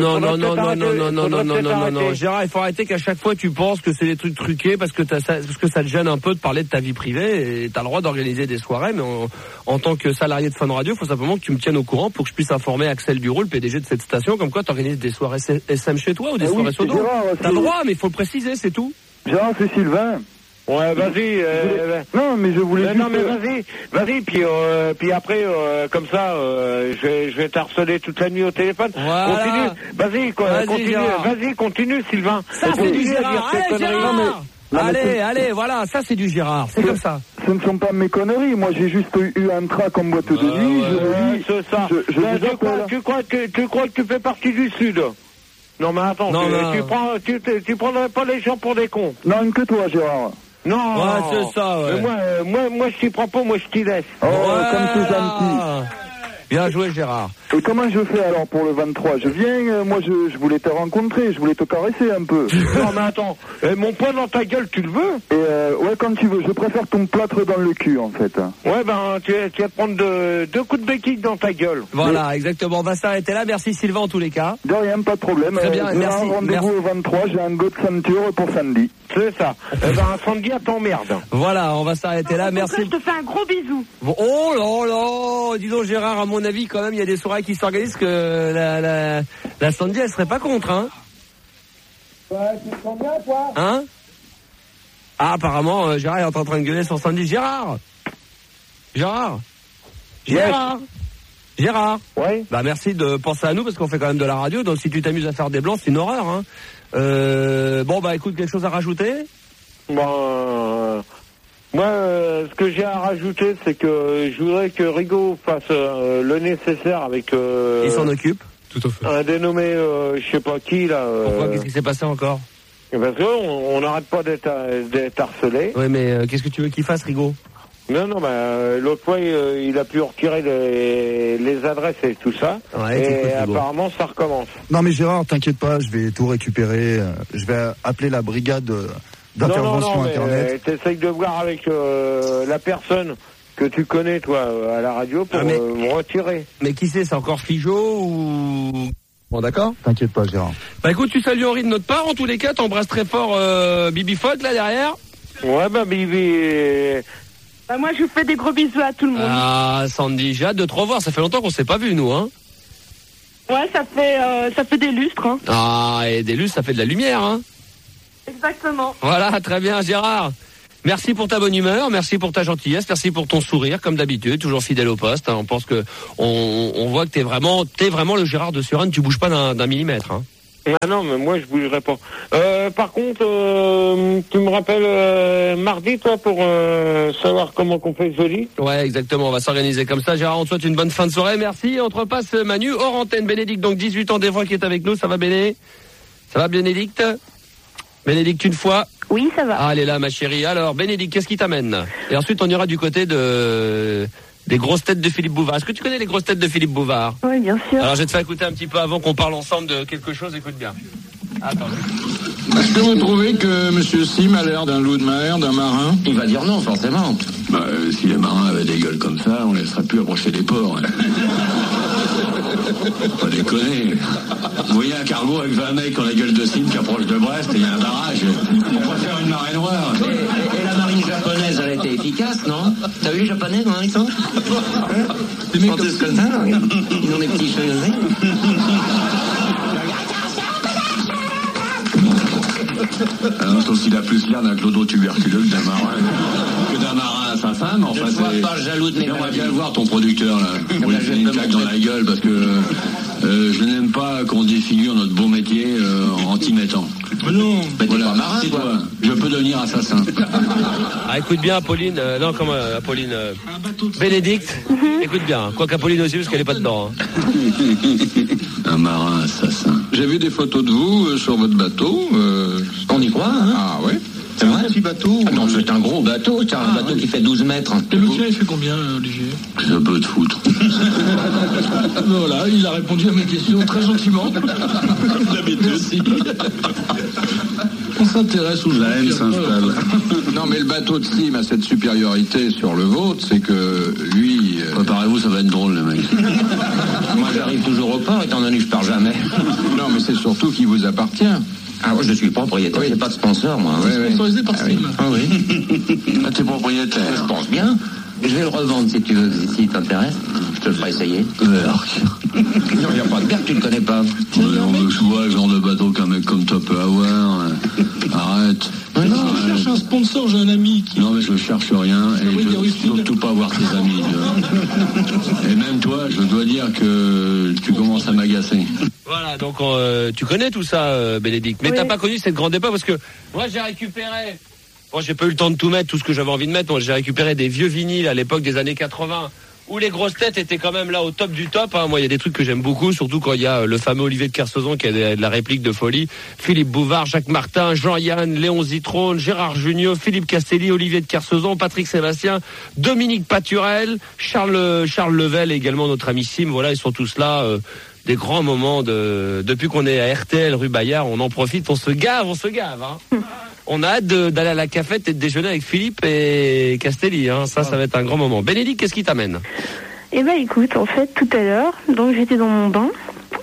S5: non. Gérard, il faut arrêter qu'à chaque fois tu penses que c'est des trucs truqués parce que ça te gêne un peu de parler de ta vie privée et t'as le droit d'organiser des soirées, mais en tant que salarié de Fun Radio, il faut simplement que tu me tiennes au courant pour que je puisse informer Axel Duroux, le PDG de cette station, comme quoi t'organises des soirées SM chez toi ou des soirées sodo. T'as le droit, mais il faut le préciser, c'est tout.
S15: Gérard, c'est Sylvain.
S8: Ouais, vas-y.
S15: Non, mais je voulais.
S8: Non, mais vas-y. Puis après, comme ça, je vais t'harceler toute la nuit au téléphone.
S5: Voilà.
S8: Continue. Vas-y, continue, Sylvain.
S5: Ça c'est du Gérard. Allez, Gérard. Allez, voilà, ça c'est du Gérard. C'est comme ça.
S15: Ce ne sont pas mes conneries. Moi, j'ai juste eu un trac en boîte de nuit.
S8: C'est ça. Tu crois que tu fais partie du Sud? Non, mais attends. Tu prendrais pas les gens pour des cons?
S15: Non, que toi, Gérard.
S8: Non,
S5: ouais, c'est ça, ouais.
S8: Moi je t'y prends pas, moi je t'y laisse.
S15: Oh, ouais. Comme c'est gentil.
S5: Bien joué, Gérard.
S15: Et comment je fais alors pour le 23? Je viens, moi je voulais te rencontrer, je voulais te caresser un peu.
S8: Non mais attends, mon poing dans ta gueule, tu le veux?
S15: Et ouais, quand tu veux, je préfère ton plâtre dans le cul en fait.
S8: Ouais, ben tu vas prendre 2 coups de béquille dans ta gueule.
S5: Voilà, exactement, on va s'arrêter là, merci Sylvain en tous les cas.
S15: De rien, pas de problème.
S5: Très bien, merci.
S15: Rendez-vous au 23, j'ai un go de ceinture pour Sandy.
S8: C'est ça. Sandy, à t'emmerde.
S5: Voilà, on va s'arrêter là, merci.
S12: Je te fais un gros bisou.
S5: Bon, oh là, dis donc Gérard, à mon avis quand même, il y a des soirées qui s'organisent que la Sandy, elle serait pas contre, hein.
S12: Ouais, tu te sens bien, toi?
S5: Hein? Ah, apparemment, Gérard est en train de gueuler sur Sandy. Gérard!
S8: Ouais.
S5: Bah, merci de penser à nous parce qu'on fait quand même de la radio, donc si tu t'amuses à faire des blancs, c'est une horreur, hein. Bon, bah, écoute, quelque chose à rajouter?
S8: Bon, moi, ce que j'ai à rajouter, c'est que je voudrais que Rigaud fasse le nécessaire avec...
S5: Il s'en occupe.
S10: Tout à fait.
S8: Un dénommé, je sais pas qui, là...
S5: Pourquoi? Qu'est-ce qui s'est passé encore?
S8: Parce qu'on n'arrête pas d'être harcelé.
S5: Oui, mais qu'est-ce que tu veux qu'il fasse, Rigaud?
S8: Non, l'autre fois, il a pu retirer les adresses et tout ça.
S5: Ouais,
S8: et apparemment, ça recommence.
S16: Non, mais Gérard, t'inquiète pas, je vais tout récupérer. Je vais appeler la brigade d'intervention Internet.
S8: T'essayes de voir avec la personne que tu connais, toi, à la radio, pour me retirer.
S5: Mais qui c'est encore Figeaud ou... Bon, d'accord.
S16: T'inquiète pas, Gérard.
S5: Bah écoute, tu salues Henri de notre part, en tous les cas, t'embrasses très fort Bibi Fogg, là, derrière.
S8: Ouais, bah Bibi...
S12: Bah moi, je vous fais des gros bisous à tout le monde.
S5: Ah, Sandy, j'ai hâte de te revoir, ça fait longtemps qu'on s'est pas vu, nous, hein.
S12: Ouais, ça fait des lustres. Hein.
S7: Ah, et des lustres, ça fait de la lumière, hein.
S12: Exactement.
S7: Voilà, très bien, Gérard. Merci pour ta bonne humeur, merci pour ta gentillesse, merci pour ton sourire, comme d'habitude, toujours fidèle au poste. Hein. On pense que on voit que t'es vraiment le Gérard de Suresnes, tu bouges pas d'un millimètre. Hein.
S8: Ah non, mais moi je bougerai pas. Par contre, tu me rappelles mardi, toi, pour savoir comment qu'on fait joli.
S7: Ouais, exactement, on va s'organiser comme ça. Gérard, on te souhaite une bonne fin de soirée, merci. On te repasse Manu, hors antenne. Bénédicte, donc 18 ans des fois, qui est avec nous, ça va Béné? Ça va Bénédicte? Bénédicte, une fois?
S14: Oui, ça va.
S7: Ah, elle est là, ma chérie. Alors, Bénédicte, qu'est-ce qui t'amène? Et ensuite, on ira du côté des grosses têtes de Philippe Bouvard. Est-ce que tu connais les grosses têtes de Philippe Bouvard?
S14: Oui, bien sûr.
S7: Alors, je vais te faire écouter un petit peu avant qu'on parle ensemble de quelque chose. Écoute bien. Attends.
S17: Est-ce que vous trouvez que M. Sim a l'air d'un loup de mer, d'un marin?
S18: Il va dire non, forcément. Si les marins avaient des gueules comme ça, on ne laisserait plus approcher des ports. Hein. Pas déconner. Vous voyez un cargo avec 20 mecs qui ont la gueule de Sim qui approche de Brest et il y a un barrage. On va faire une marée noire. Et la marine japonaise, elle a été efficace, non? T'as vu les Japonais, comment ils sont? Des mecs comme ça, ils ont des petits cheveux. Alors, sauf qu'il a plus l'air d'un clodo-tuberculeux que d'un marin assassin, mais enfin, je ne suis pas jaloux de mes on va bien le voir, ton producteur, là. On lui fait une claque dans la gueule, parce que je n'aime pas qu'on défigure notre beau métier en t'y mettant. Non, mais voilà, marin, c'est toi. Je peux devenir assassin.
S7: Ah, écoute bien, Apolline. Non, comment Apolline Bénédicte. Écoute bien. Quoi qu'Apolline aussi, parce qu'elle est pas dedans. Hein.
S18: Un marin assassin.
S17: J'ai vu des photos de vous sur votre bateau.
S18: On y croit, hein?
S17: Ah ouais.
S18: C'est un petit bateau. Ah non, c'est un gros bateau. C'est un bateau qui fait 12 mètres.
S17: Et le tien, il fait combien, Olivier?
S18: Ça peut te foutre.
S17: Voilà, il a répondu à mes questions très gentiment. Merci. On s'intéresse aux gens.
S18: La haine s'installe.
S17: Non, mais le bateau de Sim a cette supériorité sur le vôtre, c'est que lui...
S18: Préparez-vous, ça va être drôle, le mec. Moi, j'arrive toujours au port, étant donné que je pars jamais.
S17: Non, mais c'est surtout qu'il vous appartient.
S18: Ah, moi, je suis propriétaire, j'ai pas de sponsor, moi.
S17: Oui, sponsorisé par Sim.
S18: Ah oui. Ah, t'es propriétaire. Je pense bien. Je vais le revendre si tu veux, si t'intéresse. Je te le ferai essayer. Berk. Non, il n'y a pas de Berk, tu le connais pas.
S17: On veut que je vois le genre de bateau qu'un mec comme toi peut avoir. Arrête.
S18: Non,
S17: je cherche un sponsor, j'ai un ami qui...
S18: Non, mais je cherche rien et je veux surtout pas voir tes amis. Et même toi, je dois dire que tu commences à m'agacer.
S7: Voilà, donc tu connais tout ça, Bénédicte. Mais t'as pas connu cette grande époque parce que moi j'ai récupéré... Bon, j'ai pas eu le temps de tout mettre, tout ce que j'avais envie de mettre. Moi, j'ai récupéré des vieux vinyles à l'époque des années 80 où les grosses têtes étaient quand même là au top du top. Hein. Moi, il y a des trucs que j'aime beaucoup, surtout quand il y a le fameux Olivier de Kersauzon qui a de la réplique de folie. Philippe Bouvard, Jacques Martin, Jean-Yann, Léon Zitrone, Gérard Jugnot, Philippe Castelli, Olivier de Kersauzon, Patrick Sébastien, Dominique Paturel, Charles Level et également notre ami Sim. Voilà, ils sont tous là. Des grands moments depuis qu'on est à RTL rue Bayard, on en profite, on se gave. Hein. On a hâte d'aller à la cafette et de déjeuner avec Philippe et Castelli. Hein. Ça va être un grand moment. Bénédicte, qu'est-ce qui t'amène?
S14: Eh ben, écoute, en fait, tout à l'heure, donc j'étais dans mon bain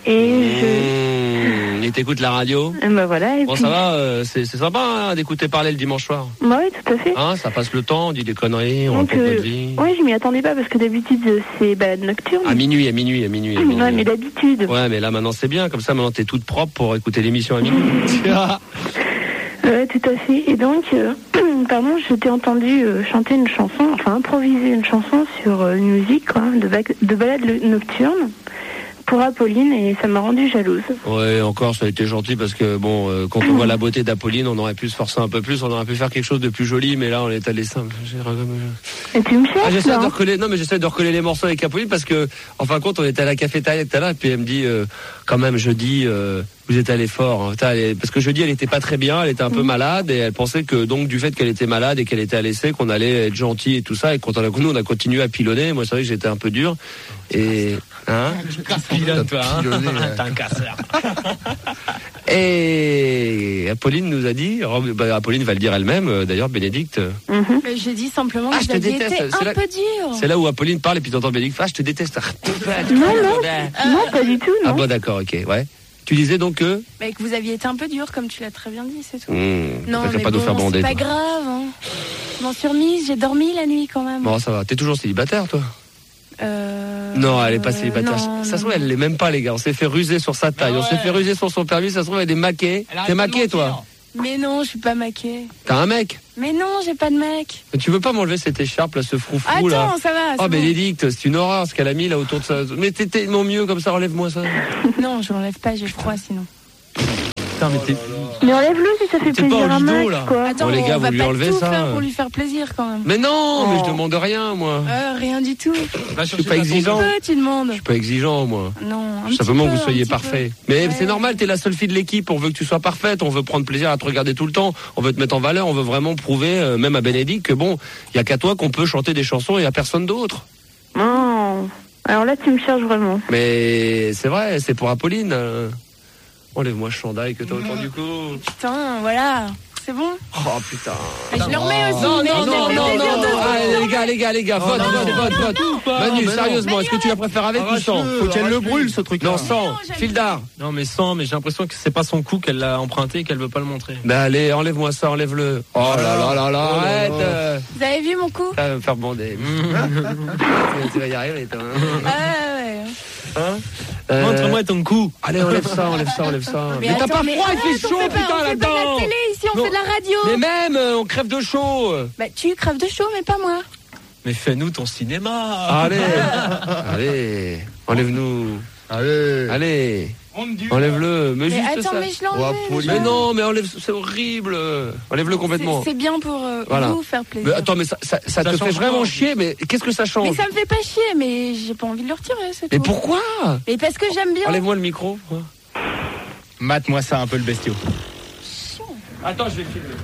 S7: et t'écoutes la radio.
S14: Et ben voilà. Et
S7: bon,
S14: puis...
S7: ça va, c'est sympa hein, d'écouter parler le dimanche soir.
S14: Bah oui, tout à fait.
S7: Hein, ça passe le temps, on dit des conneries, on raconte notre vie.
S14: Oui, je m'y attendais pas parce que d'habitude c'est balade nocturne.
S7: À minuit.
S14: Ouais, mais d'habitude.
S7: Ouais, mais là maintenant c'est bien, comme ça maintenant t'es toute propre pour écouter l'émission à minuit.
S14: Ouais, tout à fait. Et donc, pardon, je t'ai entendu chanter une chanson, enfin improviser une chanson sur une musique quoi, de balade nocturne pour Apolline et ça m'a rendu jalouse. Ouais,
S7: encore ça a été gentil parce que bon, quand on voit la beauté d'Apolline, on aurait pu se forcer un peu plus, on aurait pu faire quelque chose de plus joli, mais là on est allé simple.
S14: Et tu me cherches
S7: j'essaie de recoller, non mais j'essaie de recoller les morceaux avec Apolline parce que en fin de compte on était à la cafétéria tout à l'heure et puis elle me dit quand même jeudi vous êtes allé fort hein. Parce que jeudi elle était pas très bien, elle était un peu malade et elle pensait que donc du fait qu'elle était malade et qu'elle était à l'essai qu'on allait être gentil et tout ça et quand nous on a continué à pilonner. Moi c'est vrai que j'étais un peu dur et hein pilonne toi hein t'es un casseur. Et Apolline nous a dit, Apolline va le dire elle-même d'ailleurs, Bénédicte.
S1: J'ai dit simplement que vous aviez été un peu dur.
S7: C'est là où Apolline parle et puis t'entends Bénédicte, je te déteste.
S14: Non, pas du tout. Non.
S7: Ah bon d'accord, ok, ouais. Tu disais donc que
S1: que vous aviez été un peu dur, comme tu l'as très bien dit, c'est tout.
S7: Non, mais pas bon,
S1: c'est pas grave. Hein. Je m'en suis remise, j'ai dormi la nuit quand même.
S7: Bon, ça va. T'es toujours célibataire, toi? Non, elle est pas célibataire. Ça se trouve, elle l'est même pas, les gars. On s'est fait ruser sur sa taille. On s'est fait ruser sur son permis. Ça se trouve, elle est maquée. T'es maquée, toi?
S19: Mais non, je suis pas maquée.
S7: T'as un mec?
S19: Mais non, j'ai pas de mec.
S7: Mais tu veux pas m'enlever cette écharpe, là, ce froufrou, là?
S19: Attends, ça va.
S7: Oh, Bénédicte, c'est une horreur ce qu'elle a mis là autour de ça. Mais t'es tellement mieux comme ça, enlève-moi ça.
S19: Non, je l'enlève pas, j'ai froid sinon.
S7: Putain,
S14: mais enlève-le si ça fait plaisir à Max, quoi.
S19: Attends,
S7: les gars,
S19: on va
S7: vous lui
S19: pas
S7: enlevez
S19: tout
S7: ça.
S19: faire pour lui faire plaisir quand même.
S7: Mais non, mais je demande rien, moi.
S19: Rien du tout.
S7: Je suis pas exigeant.
S19: Tu demandes.
S7: Je suis pas exigeant, moi.
S19: Non,
S7: Simplement que vous soyez parfait. Mais c'est normal, t'es la seule fille de l'équipe. On veut que tu sois parfaite. On veut prendre plaisir à te regarder tout le temps. On veut te mettre en valeur. On veut vraiment prouver, même à Bénédicte, que bon, il y a qu'à toi qu'on peut chanter des chansons et à personne d'autre.
S14: Non. Alors là, tu me cherches vraiment.
S7: Mais c'est vrai, c'est pour Apolline. Enlève-moi ce chandail que t'as autour du cou.
S19: Putain, voilà. C'est bon?
S7: Oh putain.
S19: Et je le remets aussi.
S7: Non. Allez, les gars, vote. Manu, sérieusement, est-ce que tu la préfères avec ou sans?
S3: Faut qu'elle le brûle, ce truc-là.
S7: Non, sans. Fil d'art.
S5: Non, mais sans, mais j'ai l'impression que c'est pas son coup qu'elle l'a emprunté et qu'elle veut pas le montrer.
S7: Ben allez, enlève-moi ça, enlève-le. Oh là, arrête.
S19: Vous avez vu mon coup?
S7: Ça va me faire bander. Tu vas y arriver, toi.
S19: Ouais.
S7: Hein?
S5: Montre-moi ton cou.
S7: Allez, enlève ça. Mais t'as pas froid, il fait chaud, putain, là-dedans.
S19: On fait pas de la télé ici, on fait de la radio.
S7: Mais même, on crève de chaud.
S19: Bah, tu crèves de chaud, mais pas moi.
S5: Mais fais-nous ton cinéma.
S7: Allez, enlève-nous. Allez. Enlève-le, mais juste
S19: attends,
S7: ça.
S19: Mais je l'enlève.
S7: Mais non, mais enlève, c'est horrible. Enlève-le complètement.
S19: C'est bien pour vous faire plaisir.
S7: Mais attends, mais ça te fait vraiment chier, mais qu'est-ce que ça change?
S19: Mais ça me fait pas chier, mais j'ai pas envie de le retirer, c'est tout.
S7: Mais pourquoi?
S19: Mais parce que j'aime bien.
S7: Enlève-moi le micro.
S3: Mate-moi ça un peu le bestiau.
S7: Attends, je vais filmer.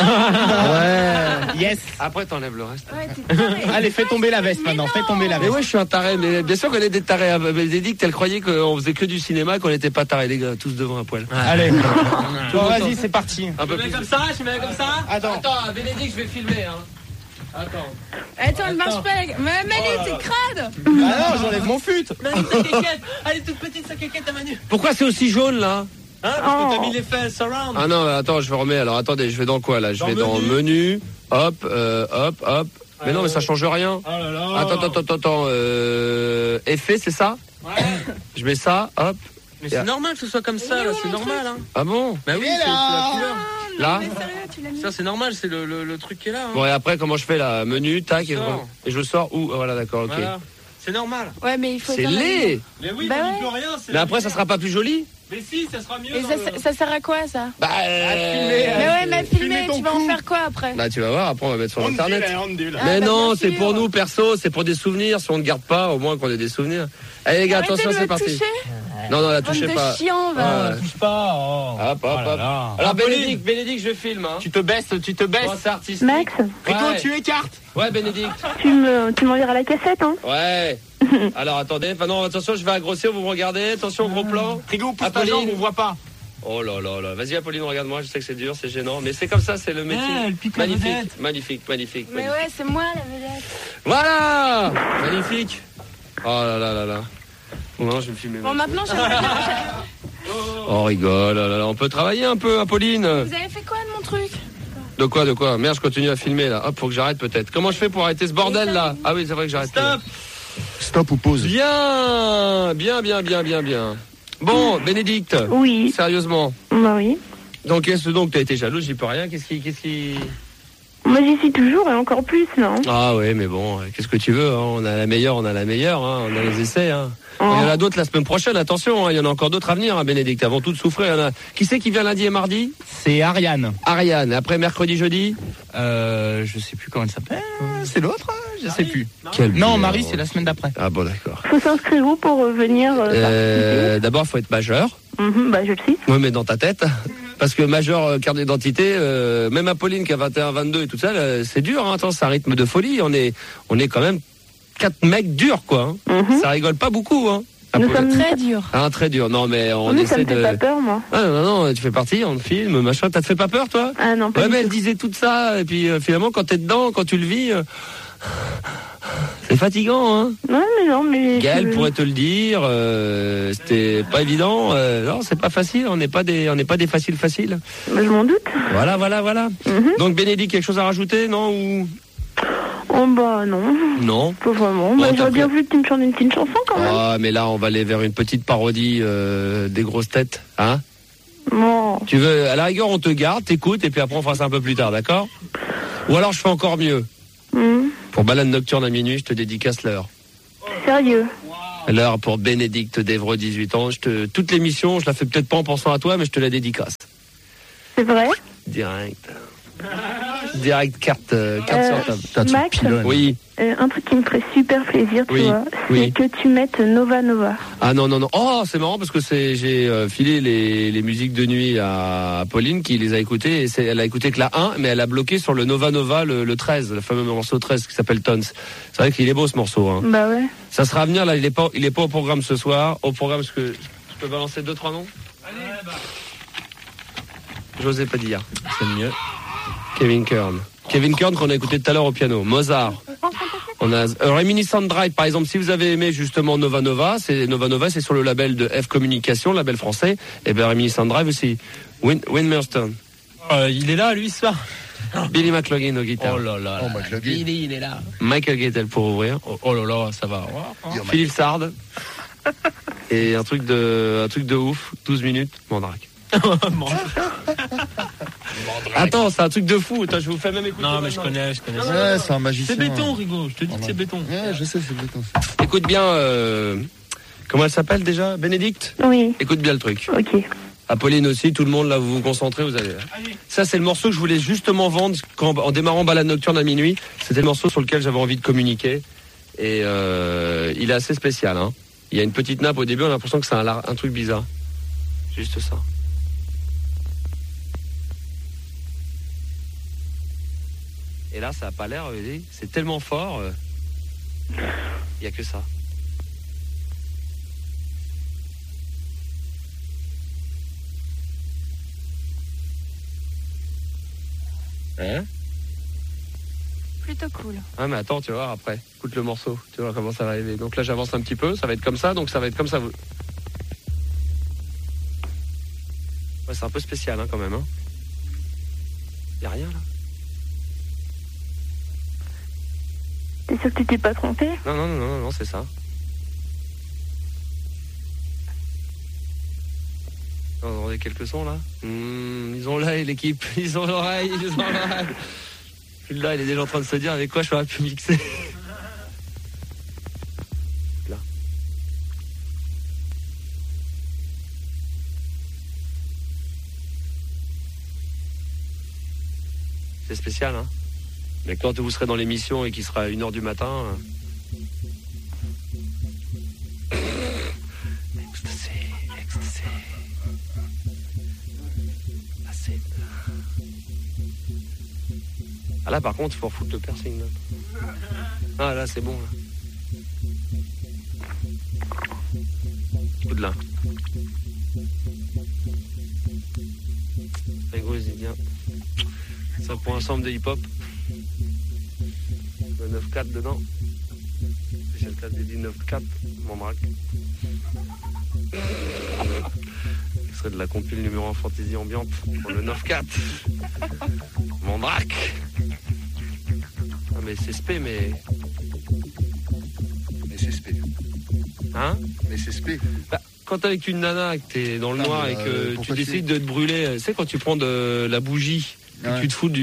S3: Ouais. Yes.
S7: Après, t'enlèves le reste.
S3: Allez, fais tomber la veste maintenant. Fais tomber la veste.
S7: Mais ouais, je suis un taré. Mais bien sûr qu'on est des tarés. Bénédicte, elle croyait qu'on faisait que du cinéma, qu'on n'était pas tarés, les gars, tous devant un poil.
S3: Allez. Vas-y, c'est parti.
S7: Un peu plus comme ça. Je mets comme ça. Attends, Bénédicte, je vais filmer.
S19: Attends, elle marche pas. Mais Manu, t'es crade.
S3: Ah non, j'enlève mon fut.
S5: Allez, toute petite sa quéquette à Manu.
S7: Pourquoi c'est aussi jaune là?
S5: Parce que t'as mis les fesses surround.
S7: Ah non, attends, je vais remettre. Alors attendez, je vais dans quoi là? Je vais dans menu, hop. Mais non, mais ça change rien.
S5: Oh là là.
S7: Attends. Effet, c'est ça?
S5: Ouais.
S7: Je mets ça, hop.
S5: Mais c'est normal que ce soit comme ça, là, c'est normal. Hein.
S7: Ah bon?
S5: Bah oui, c'est la couleur.
S7: Là?
S5: Ça c'est normal, c'est le truc qui est là. Hein.
S7: Bon, et après, comment je fais là? Menu, tac, et je sors où? Voilà, d'accord, ok.
S5: Voilà. C'est normal.
S19: Ouais, mais il faut.
S7: C'est laid!
S5: Mais oui,
S19: bah
S5: on dit plus rien.
S7: Mais après, ça sera pas plus joli?
S5: Mais si, ça sera mieux.
S19: Et ça sert à quoi ça?
S7: Bah,
S19: mais ouais, mais filmer, tu vas en faire quoi après?
S7: Bah, tu vas voir, après on va mettre sur internet. Mais non, c'est pour nous perso, c'est pour des souvenirs. Si on ne garde pas, au moins qu'on ait des souvenirs. Allez les gars, attention, c'est parti. Non, la touchez pas.
S19: Chiant, va.
S5: Touche pas.
S7: Hop. Alors Bénédicte, je filme.
S3: Tu te baisses.
S7: C'est artistique.
S14: Max,
S3: Rico, tu écartes.
S7: Ouais, Bénédicte.
S14: tu m'enverras la cassette, hein?
S7: Ouais. Alors attendez, non, attention, je vais agrosser, vous me regardez, attention, gros plan.
S3: Rico, pousse ta jambe, on voit pas.
S7: Oh là. Vas-y Apolline, regarde-moi, je sais que c'est dur, c'est gênant, mais c'est comme ça, c'est le métier. Magnifique.
S19: Mais ouais, c'est moi la vedette.
S7: Voilà. Magnifique. Oh là. Bon, je vais me filmer.
S19: Bon, maintenant, j'aimerais bien.
S7: Oh, rigole, on peut travailler un peu, Apolline.
S19: Vous avez fait quoi de mon truc?
S7: De quoi? Merde, je continue à filmer là. Hop, faut que j'arrête peut-être. Comment je fais pour arrêter ce bordel là? Ah oui, c'est vrai que j'arrête.
S16: Stop ou pause.
S7: Bien. Bon, Bénédicte.
S14: Oui.
S7: Sérieusement.
S14: Bah oui.
S7: Donc, t'as été jalouse, j'y peux rien. Qu'est-ce qui...
S14: Moi j'y suis toujours et encore plus, non?
S7: Ah ouais, mais bon, qu'est-ce que tu veux, hein, on a la meilleure, hein, on a les essais. Hein. Il y en a d'autres la semaine prochaine, attention, hein, il y en a encore d'autres à venir, hein, Bénédicte, avant tout de souffrir. Qui c'est qui vient lundi et mardi?
S3: C'est Ariane.
S7: Et après mercredi, jeudi?
S3: Je sais plus comment elle s'appelle. C'est l'autre, je sais plus.
S7: Non,
S3: Marie, c'est la semaine d'après.
S7: Ah bon, d'accord.
S14: Faut s'inscrire où pour venir
S7: D'abord, il faut être majeur.
S14: Bah je le sais.
S7: Oui, mais dans ta tête. Parce que majeur carte d'identité, même Apolline qui a 21, 22 et tout ça, c'est dur, hein, attends, c'est un rythme de folie. On est quand même 4 mecs durs, quoi. Hein. Ça rigole pas beaucoup, hein.
S19: Nous sommes très durs.
S7: Très dur. Non, mais on
S14: ça
S7: essaie
S14: me fait pas peur, moi.
S7: Ah non, tu fais partie, on filme, machin. T'as te fait pas peur, toi?
S14: Ah non, pas
S7: ouais, mais
S14: tout.
S7: elle disait tout ça, et puis finalement, quand t'es dedans, quand tu le vis, c'est fatigant, hein.
S14: Non, mais
S7: Gaël pourrait te le dire, c'était pas évident. Non, c'est pas facile, on n'est pas des faciles.
S14: Bah, je m'en doute.
S7: Voilà. Donc Bénédicte, quelque chose à rajouter, non ou...
S14: Oh bah non.
S7: Non.
S14: Pas vraiment. Bah, j'aurais bien voulu que tu me chantes une petite chanson quand même.
S7: Ah, mais là, on va aller vers une petite parodie des grosses têtes, hein?
S14: Bon.
S7: Tu veux, à la rigueur, on te garde, t'écoutes, et puis après, on fera ça un peu plus tard, d'accord? Ou alors, je fais encore mieux. Pour Balade Nocturne à minuit, je te dédicace l'heure.
S14: Sérieux?
S7: L'heure pour Bénédicte d'Evreux, 18 ans. Toute l'émission, je la fais peut-être pas en pensant à toi, mais je te la dédicace.
S14: C'est vrai?
S7: Direct carte sur table.
S14: Max,
S7: oui.
S14: Un truc qui me ferait super plaisir, tu vois, c'est que tu mettes Nova Nova.
S7: Ah non. Oh, c'est marrant parce que j'ai filé les musiques de nuit à Pauline qui les a écoutées. Et elle a écouté que la 1, mais elle a bloqué sur le Nova Nova, le 13, le fameux morceau 13 qui s'appelle Tons. C'est vrai qu'il est beau ce morceau. Hein.
S14: Bah ouais.
S7: Ça sera à venir, là, il est pas au programme ce soir. Au programme, est-ce que je peux balancer 2-3 noms? Allez, José Padilla. C'est mieux. Kevin Kern qu'on a écouté tout à l'heure au piano. Mozart. On a Reminiscent Drive, par exemple. Si vous avez aimé justement Nova Nova, c'est sur le label de F Communication, label français. Et bien Reminiscent Drive aussi. Winmerston.
S10: Il est là, lui, ça.
S7: Billy McLaughlin au guitare.
S10: Oh là là. Billy, il est là.
S7: Michael Gettel pour ouvrir.
S10: Oh là là, ça va.
S7: Philippe Sard. Et un truc de ouf. 12 minutes. Mandrake. Attends, c'est un truc de fou. Attends, je vous fais même écouter.
S10: Non, mais je connais.
S16: Ouais, c'est un magicien.
S10: C'est béton, Rigo. Je te dis que c'est béton.
S16: Ouais, je sais, c'est béton.
S7: Écoute bien. Comment elle s'appelle déjà? Bénédicte?
S14: Oui.
S7: Écoute bien le truc.
S14: Ok.
S7: Apolline aussi, tout le monde là, vous vous concentrez, vous allez. Ça, c'est le morceau que je voulais justement vendre en démarrant Balade Nocturne à minuit. C'était le morceau sur lequel j'avais envie de communiquer. Et il est assez spécial. Hein. Il y a une petite nappe au début, on a l'impression que c'est un truc bizarre. Juste ça. Et là, ça n'a pas l'air, c'est tellement fort. Il n'y a que ça. Hein?
S1: Plutôt cool.
S7: Ah mais attends, tu vas voir après. Écoute le morceau, tu vois comment ça va arriver. Donc là, j'avance un petit peu, ça va être comme ça, donc ça va être comme ça. Ouais, c'est un peu spécial hein, quand même. Hein. Y a rien là.
S14: T'es sûr que tu t'es pas trompé?
S7: Non, c'est ça. Vous entendez quelques sons là? Ils ont l'œil l'équipe, ils ont l'oreille, Puis là, il est déjà en train de se dire avec quoi je ferais pu mixer. Là. C'est spécial hein. Mais quand vous serez dans l'émission et qu'il sera 1h du matin... Ecstasy. Ah là par contre, il faut refoutre le piercing. Là. Ah là, c'est bon. Là. Coup de là. Très gros, il bien. Ça pour un ensemble de hip-hop. Le 9-4 dedans. Spécial 4 dédié 9-4, mon braque. Ce serait de la compile numéro 1 fantaisie ambiante pour le 9-4. Mon braque. Ah mais c'est spé, mais
S16: c'est spé.
S7: Hein?
S16: Mais c'est spé.
S7: Bah, quand t'es avec une nana, que t'es dans le noir et que tu décides de te brûler, tu sais quand tu prends de la bougie, et tu te fous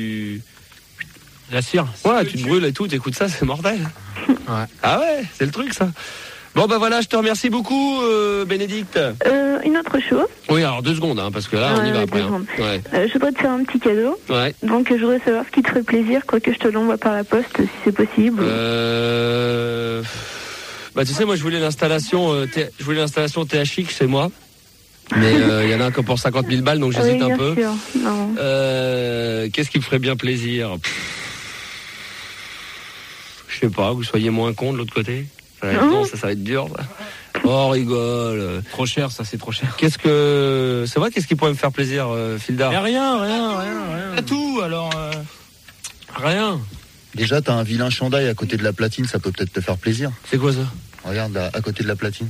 S10: la cire.
S7: Ouais, tu te brûles et tout, t'écoutes ça, c'est mortel. Ouais. Ah ouais, c'est le truc ça. Bon bah voilà, je te remercie beaucoup Bénédicte.
S14: Une autre chose.
S7: Oui, alors 2 secondes, hein, parce que là on y va après. Hein. Ouais.
S14: Je voudrais te faire un petit cadeau.
S7: Ouais.
S14: Donc je voudrais savoir ce qui te ferait plaisir, quoi que je te l'envoie par la poste, si c'est possible.
S7: Bah tu sais, moi je voulais l'installation THX chez moi. Mais il y en a un que pour 50 000 balles, donc j'hésite un peu.
S14: Sûr. Non.
S7: Qu'est-ce qui me ferait bien plaisir? Je sais pas, que vous soyez moins con de l'autre côté. Non, ça va être dur. Ça. Oh, rigole.
S10: Trop cher, ça, c'est trop cher.
S7: C'est vrai, qu'est-ce qui pourrait me faire plaisir, Fildar?
S10: Rien.
S7: Tout, alors. Rien.
S16: Déjà, t'as un vilain chandail à côté de la platine, ça peut peut-être te faire plaisir.
S7: C'est quoi ça?
S16: Regarde, là, à côté de la platine.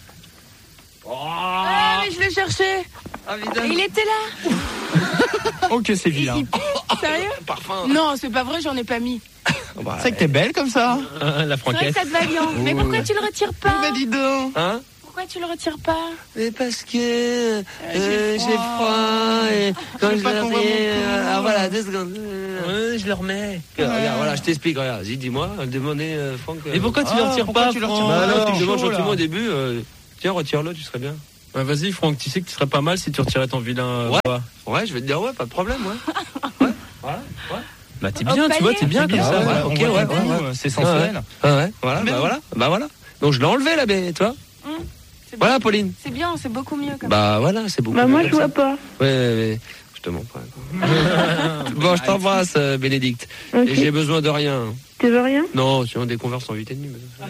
S19: Ah, mais je l'ai cherché. Il était là.
S10: Ok, c'est vilain.
S19: Sérieux?
S7: Parfum.
S19: Non, c'est pas vrai, j'en ai pas mis.
S3: C'est vrai que t'es belle comme ça.
S5: La
S19: C'est vrai
S5: franquette.
S19: que ça te va bien. Mais pourquoi tu le retires pas?
S3: Bah dis donc.
S5: Hein?
S19: Pourquoi tu le retires pas?
S2: Mais parce que j'ai froid et quand je
S3: pas qu'on voit mon cou.
S2: ah voilà, 2 secondes.
S5: Je le remets.
S2: Regarde, voilà, je t'explique, regarde. Dis-moi, demandez Franck.
S5: Et pourquoi tu le retires pas,
S3: tu le retires
S5: Franck?
S3: pas?
S2: Bah alors, tu me demandes
S3: chaud,
S2: gentiment
S3: là.
S2: au début. Tiens, retire-le, tu serais bien.
S5: Ouais, vas-y, Franck, tu sais que tu serais pas mal si tu retirais ton vilain.
S2: Ouais, je vais te dire ouais, pas de problème, ouais. Voilà.
S5: Bah t'es bien, tu vois, t'es bien comme ça.
S3: Ouais,
S2: ok,
S3: on voit
S2: ouais,
S3: tes goûts,
S2: ouais.
S3: c'est sensuel.
S2: Ouais, voilà,
S3: Bien.
S2: bah voilà. Donc je l'ai enlevé là, mais toi. Voilà, Pauline.
S19: C'est bien, c'est beaucoup mieux comme
S2: Bah voilà, c'est beaucoup.
S14: Bah,
S2: mieux
S14: moi,
S2: comme
S14: je vois
S2: ça.
S14: pas.
S2: Ouais, je te mens pas. Bon, je t'embrasse, Bénédicte.
S14: Ok.
S2: Et j'ai besoin de rien.
S14: Tu veux rien?
S2: Non, sinon des converses en 8,5.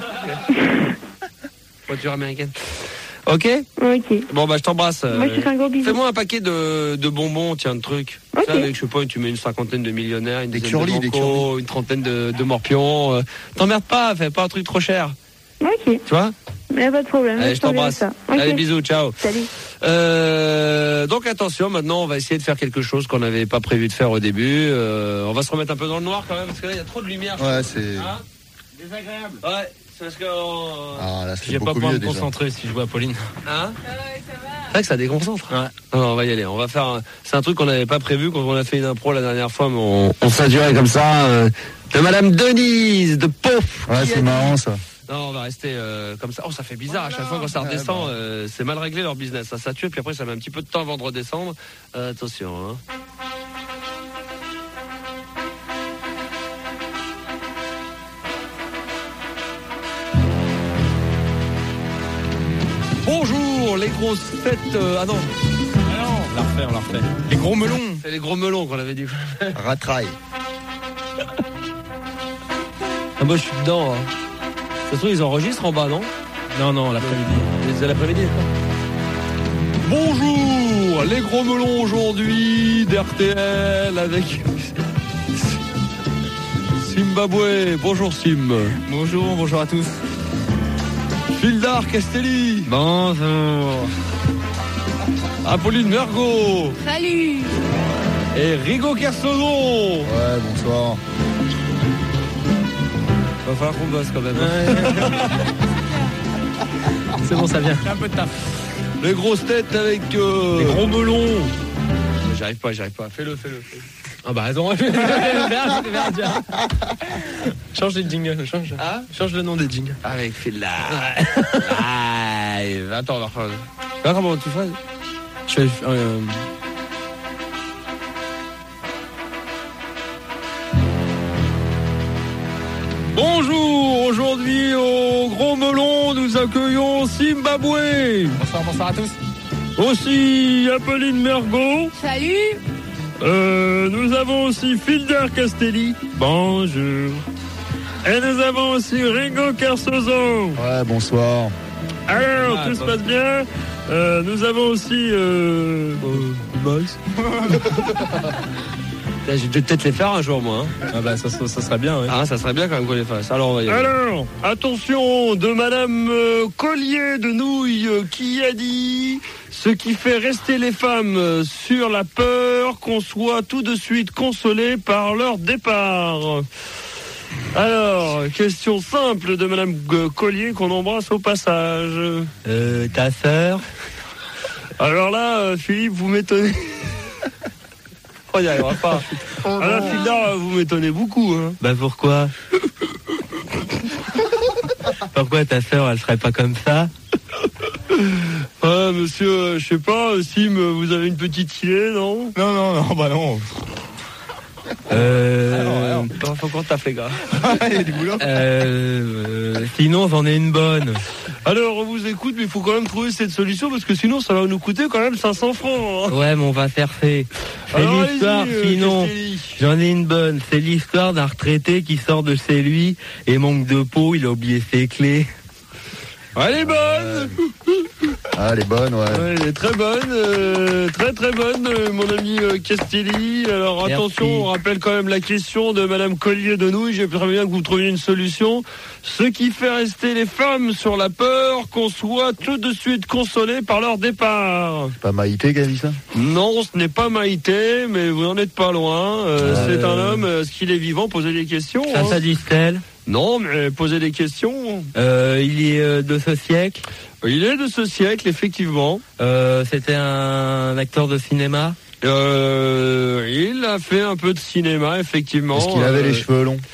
S2: Voiture américaine. Ok.
S14: Ok.
S2: Bon, bah je t'embrasse.
S14: Moi, je te fais un gros bisou.
S2: Fais-moi un paquet de bonbons, tiens, de trucs.
S14: Ok.
S2: Ça, avec, je sais pas, tu mets une 50aine de millionnaires, une dizaine
S16: curly,
S2: de
S16: des
S2: bancos, une trentaine de morpions. T'emmerdes pas, fais pas un truc trop cher.
S14: Ok.
S2: Tu vois?
S14: Mais pas de problème.
S2: Allez, je t'embrasse.
S14: Ça. Ok.
S2: Allez, bisous, ciao.
S14: Salut.
S2: Donc attention, maintenant on va essayer de faire quelque chose qu'on n'avait pas prévu de faire au début. On va se remettre un peu dans le noir quand même, parce que là il y a trop de lumière.
S16: Ouais, c'est.
S2: Hein? Désagréable. Ouais, c'est parce que...
S16: Ah, là, c'est
S5: J'ai pas
S16: beaucoup
S5: pu me
S16: mieux déjà.
S5: concentrer si je vois Pauline.
S2: Hein? C'est vrai que ça déconcentre.
S5: Ouais.
S2: Non, on va y aller. On va faire. C'est un truc qu'on n'avait pas prévu quand on a fait une impro la dernière fois, mais on s'est duré comme ça. De Madame Denise de Pouf.
S16: Ouais, c'est marrant ça.
S2: Non, on va rester comme ça. Oh, ça fait bizarre. À chaque fois quand ça redescend, c'est mal réglé leur business. Ça tue, puis après ça met un petit peu de temps avant de redescendre. Attention. Hein. Bonjour, les grosses têtes. Ah non.
S5: On la refait.
S3: Les gros melons.
S2: C'est les gros melons qu'on avait dit.
S16: Ratraille.
S2: Ah, moi je suis dedans. Hein. De toute façon, ils enregistrent en bas, non?
S5: Non, l'après-midi.
S2: C'est l'après-midi. Bonjour, les gros melons aujourd'hui d'RTL avec Zimbabwe. Bonjour Sim.
S3: Bonjour à tous.
S2: Fildar Castelli.
S5: Bonjour.
S2: Apolline Mergo.
S19: Salut.
S2: Et Rigo Kersozon.
S16: Ouais, bonsoir.
S2: Va falloir qu'on bosse quand même.
S5: C'est bon, ça vient.
S3: Un peu de taf.
S2: Les grosses têtes avec
S5: Les gros melons.
S2: J'arrive pas. Fais-le.
S5: Ah bah attends. Merde. Change les jingles. Change le nom des jingles.
S2: avec Fildar. Live. Attends, on va refaire. Comment tu ferais?
S5: Je fais.
S2: Bonjour, aujourd'hui au Gros Melon, nous accueillons Zimbabwe.
S3: Bonsoir à tous.
S2: Aussi Apolline Mergo.
S19: Salut.
S2: Nous avons aussi Fildar Castelli. Bonjour. Et nous avons aussi Rigo Kersozon.
S16: Ouais, bonsoir.
S2: Alors, tout se passe bien. Nous avons aussi Max. Je vais peut-être les faire un jour, moi. Hein.
S5: Ah bah ça serait bien. Ouais.
S2: Ah, ça serait bien quand même qu'on les fasse. Alors, on va y aller. Alors, attention de Madame Collier de Nouilles qui a dit ce qui fait rester les femmes sur la peur qu'on soit tout de suite consolé par leur départ. Alors, question simple de Madame Collier qu'on embrasse au passage.
S5: Ta sœur.
S2: Alors là, Philippe, vous m'étonnez. On n'y arrivera pas. Alors, Fildar, vous m'étonnez beaucoup. Hein.
S5: Bah pourquoi? Pourquoi ta sœur, elle serait pas comme ça?
S2: Monsieur, je sais pas, Sim, vous avez une petite idée, non?
S3: Non, bah non.
S2: Faut qu'on tape, les gars.
S3: Il y a du boulot.
S5: Sinon, j'en ai une bonne.
S2: Alors, on vous écoute, mais il faut quand même trouver cette solution, parce que sinon, ça va nous coûter quand même 500 francs. Hein.
S5: Ouais, mais on va faire fait. C'est
S2: Alors,
S5: l'histoire, sinon, j'en ai une bonne. C'est l'histoire d'un retraité qui sort de chez lui et manque de peau, il a oublié ses clés.
S2: Elle est bonne.
S16: Ah, elle est bonne, ouais.
S7: Ouais, elle est très bonne, très bonne, mon ami Castelli. Alors attention, on rappelle quand même la question de Madame Collier de Nouilles. J'aimerais bien que vous trouviez une solution. Ce qui fait rester les femmes sur la peur qu'on soit tout de suite consolé par leur départ.
S16: C'est pas Maïté qui a dit ça?
S7: Non, ce n'est pas Maïté, mais vous n'en êtes pas loin. C'est un homme. Est-ce qu'il est vivant? Posez des questions.
S10: Ça dit-elle?
S7: Non, mais posez des questions.
S10: Il est de ce siècle?
S7: Il est de ce siècle, effectivement.
S10: C'était un acteur de cinéma?
S7: Il a fait un peu de cinéma, effectivement.
S16: Est-ce qu'il avait les cheveux longs?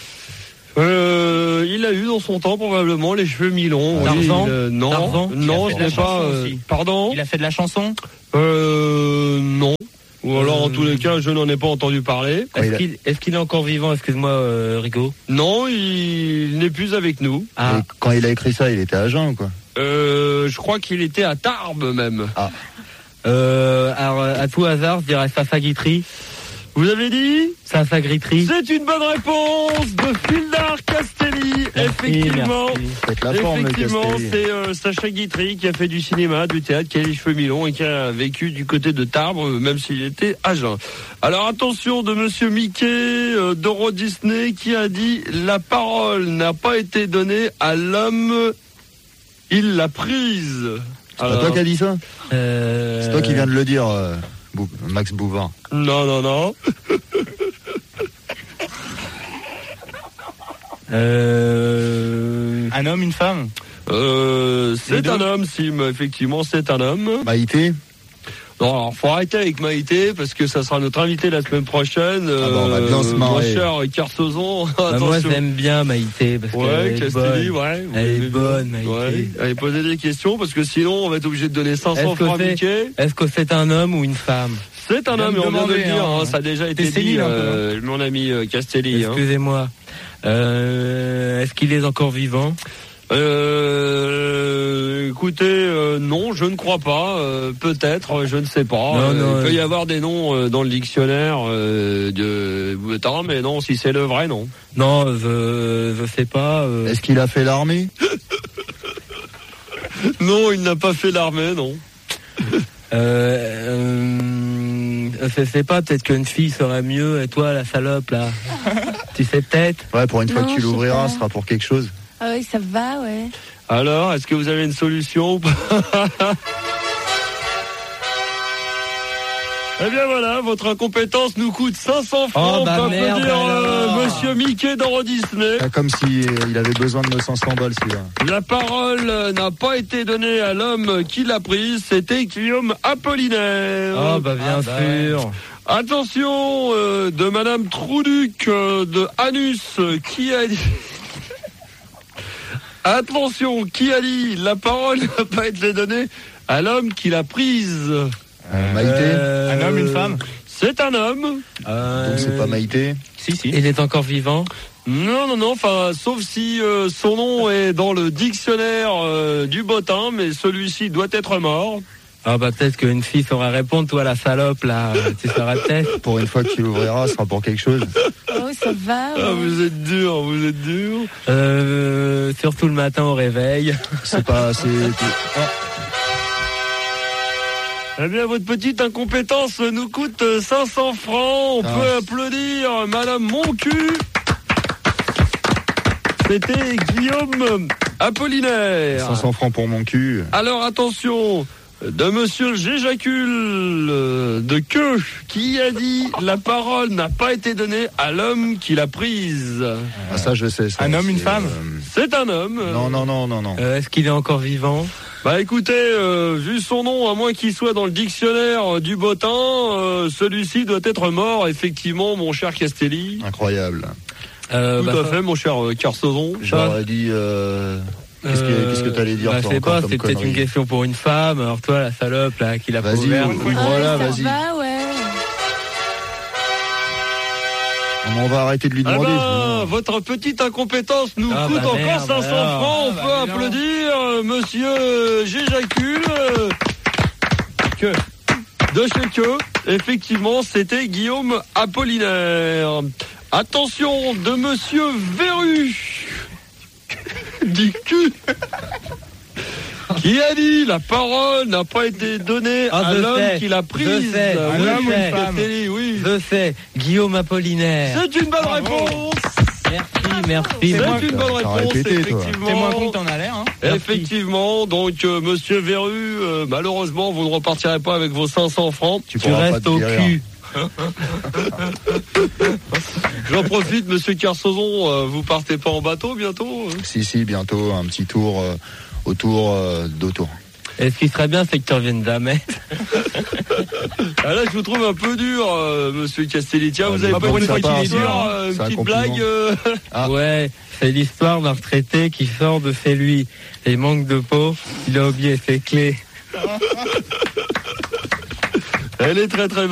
S7: Il a eu dans son temps probablement les cheveux mi-longs.
S10: Tarzan?
S7: Non,
S10: Tarzan,
S7: non, ce n'est pas. Pardon?
S10: Il a fait de la chanson?
S7: Non. Ou alors, en tous les cas, je n'en ai pas entendu parler.
S10: Est-ce qu'il est encore vivant? Excuse-moi, Rigaud.
S7: Non, il n'est plus avec nous.
S16: Ah. Et quand il a écrit ça, il était à Jeun, quoi?
S7: Je crois qu'il était à Tarbes, même.
S16: Ah.
S10: Alors, à tout hasard, je dirais Safa Guitry.
S7: Vous avez dit?
S10: Safa Guitry.
S7: C'est une bonne réponse de Fildar Castelli. Effectivement. Effectivement, c'est Sacha Guitry qui a fait du cinéma, du théâtre, qui a les cheveux mi-longs et qui a vécu du côté de Tarbes, même s'il était à Jeun. Alors attention de Monsieur Mickey d'Euro Disney qui a dit la parole n'a pas été donnée à l'homme, il l'a prise.
S16: C'est pas toi qui as dit ça? C'est toi qui viens de le dire, Max Bouvard.
S7: Non, non, non.
S10: Un homme, une femme?
S7: C'est un homme, Sim. Effectivement, c'est un homme.
S16: Maïté?
S7: Non, alors faut arrêter avec Maïté parce que ça sera notre invité la semaine prochaine.
S16: On va bien se marrer.
S7: Mon cher Carsozon.
S10: Moi, j'aime bien Maïté parce qu'elle est bonne.
S7: Ouais.
S10: Elle est bonne, Maïté.
S7: Ouais. Allez, posez des questions parce que sinon, on va être obligé de donner 500 francs à Mickey.
S10: Est-ce que c'est un homme ou une femme?
S7: C'est un homme, on vient de le dire. Ça a déjà été dit, mon ami Castelli.
S10: Excusez-moi. Est-ce qu'il est encore vivant?
S7: Écoutez, non, je ne crois pas. Peut-être, je ne sais pas. Il peut y avoir des noms dans le dictionnaire de Boutin, mais non, si c'est le vrai, non.
S10: Non, je sais pas.
S16: Est-ce qu'il a fait l'armée?
S7: Non, il n'a pas fait l'armée, non.
S10: Je sais pas, peut-être qu'une fille serait mieux, et toi, la salope, là. Tu sais peut-être?
S16: Ouais, pour une fois que tu l'ouvriras, ce sera pour quelque chose.
S19: Ah oui, ça va, ouais.
S7: Alors, est-ce que vous avez une solution ou pas? Eh bien voilà, votre incompétence nous coûte 500 francs. Monsieur Mickey d'Euro Disney.
S16: Comme s'il avait besoin de nos 500 balles, celui-là.
S7: La parole n'a pas été donnée à l'homme qui l'a prise, c'était Guillaume Apollinaire.
S10: Ah bah bien sûr.
S7: Attention de Madame Trouduc de Anus qui a dit... Attention, qui a dit la parole n'a pas été donnée à l'homme qui l'a prise?
S16: Maïté?
S10: Un homme, une femme?
S7: C'est un homme.
S16: Donc c'est pas Maïté?
S10: Si. Il est encore vivant?
S7: Non, enfin, sauf si son nom est dans le dictionnaire du bottin, mais celui-ci doit être mort.
S10: Ah bah peut-être qu'une fille saurait répondre, toi la salope là, tu saurais peut-être.
S16: Pour une fois que tu l'ouvriras, ce sera pour quelque chose.
S19: Oh ça va.
S7: Ah, vous êtes dur.
S10: Surtout le matin au réveil.
S7: Eh bien, votre petite incompétence nous coûte 500 francs. On peut applaudir Madame Moncu. C'était Guillaume Apollinaire.
S16: 500 francs pour mon cul.
S7: Alors attention, de Monsieur J'éjacule de Queue, qui a dit la parole n'a pas été donnée à l'homme qui l'a prise.
S16: Ah ça je sais. Ça,
S10: un homme, une femme?
S7: C'est un homme.
S16: Non.
S10: Est-ce qu'il est encore vivant?
S7: Bah écoutez, vu son nom, à moins qu'il soit dans le dictionnaire du bottin, celui-ci doit être mort, effectivement, mon cher Castelli.
S16: Incroyable.
S7: Tout à fait, mon cher Carsozon.
S16: J'aurais dit... Qu'est-ce que t'allais dire?
S10: Je sais pas, c'est peut-être une question pour une femme. Alors toi, la salope là, qui l'a pas ouvert.
S16: Voilà, vas-y.
S19: Ça va, ouais.
S16: On va arrêter de lui demander.
S7: Votre petite incompétence nous coûte encore 500 francs. On peut applaudir Monsieur J'éjacule de chez Queue. Effectivement, c'était Guillaume Apollinaire. Attention de Monsieur Verru du cul Qui a dit la parole n'a pas été donnée à l'homme qui l'a prise?
S2: Un homme ou une femme?
S7: Oui.
S2: Je sais, Guillaume Apollinaire.
S7: C'est une bonne réponse.
S2: Merci.
S7: C'est une bonne réponse, effectivement.
S3: T'es moins con que t'en as l'air, hein.
S7: Effectivement, donc monsieur Verru, malheureusement, vous ne repartirez pas avec vos 500 francs.
S2: Tu restes au cul.
S7: J'en profite, monsieur Kersozon, vous partez pas en bateau bientôt?
S16: Si, bientôt, un petit tour autour d'Autour.
S2: Et ce qui serait bien, c'est que tu reviennes jamais.
S7: Ah là, je vous trouve un peu dur, monsieur Castelli. Tiens, vous avez pas une fois qu'il est dur, une petite blague
S2: Ouais, c'est l'histoire d'un retraité qui sort de chez lui. Et il manque de peau, il a oublié ses clés.
S7: Elle est très très bonne.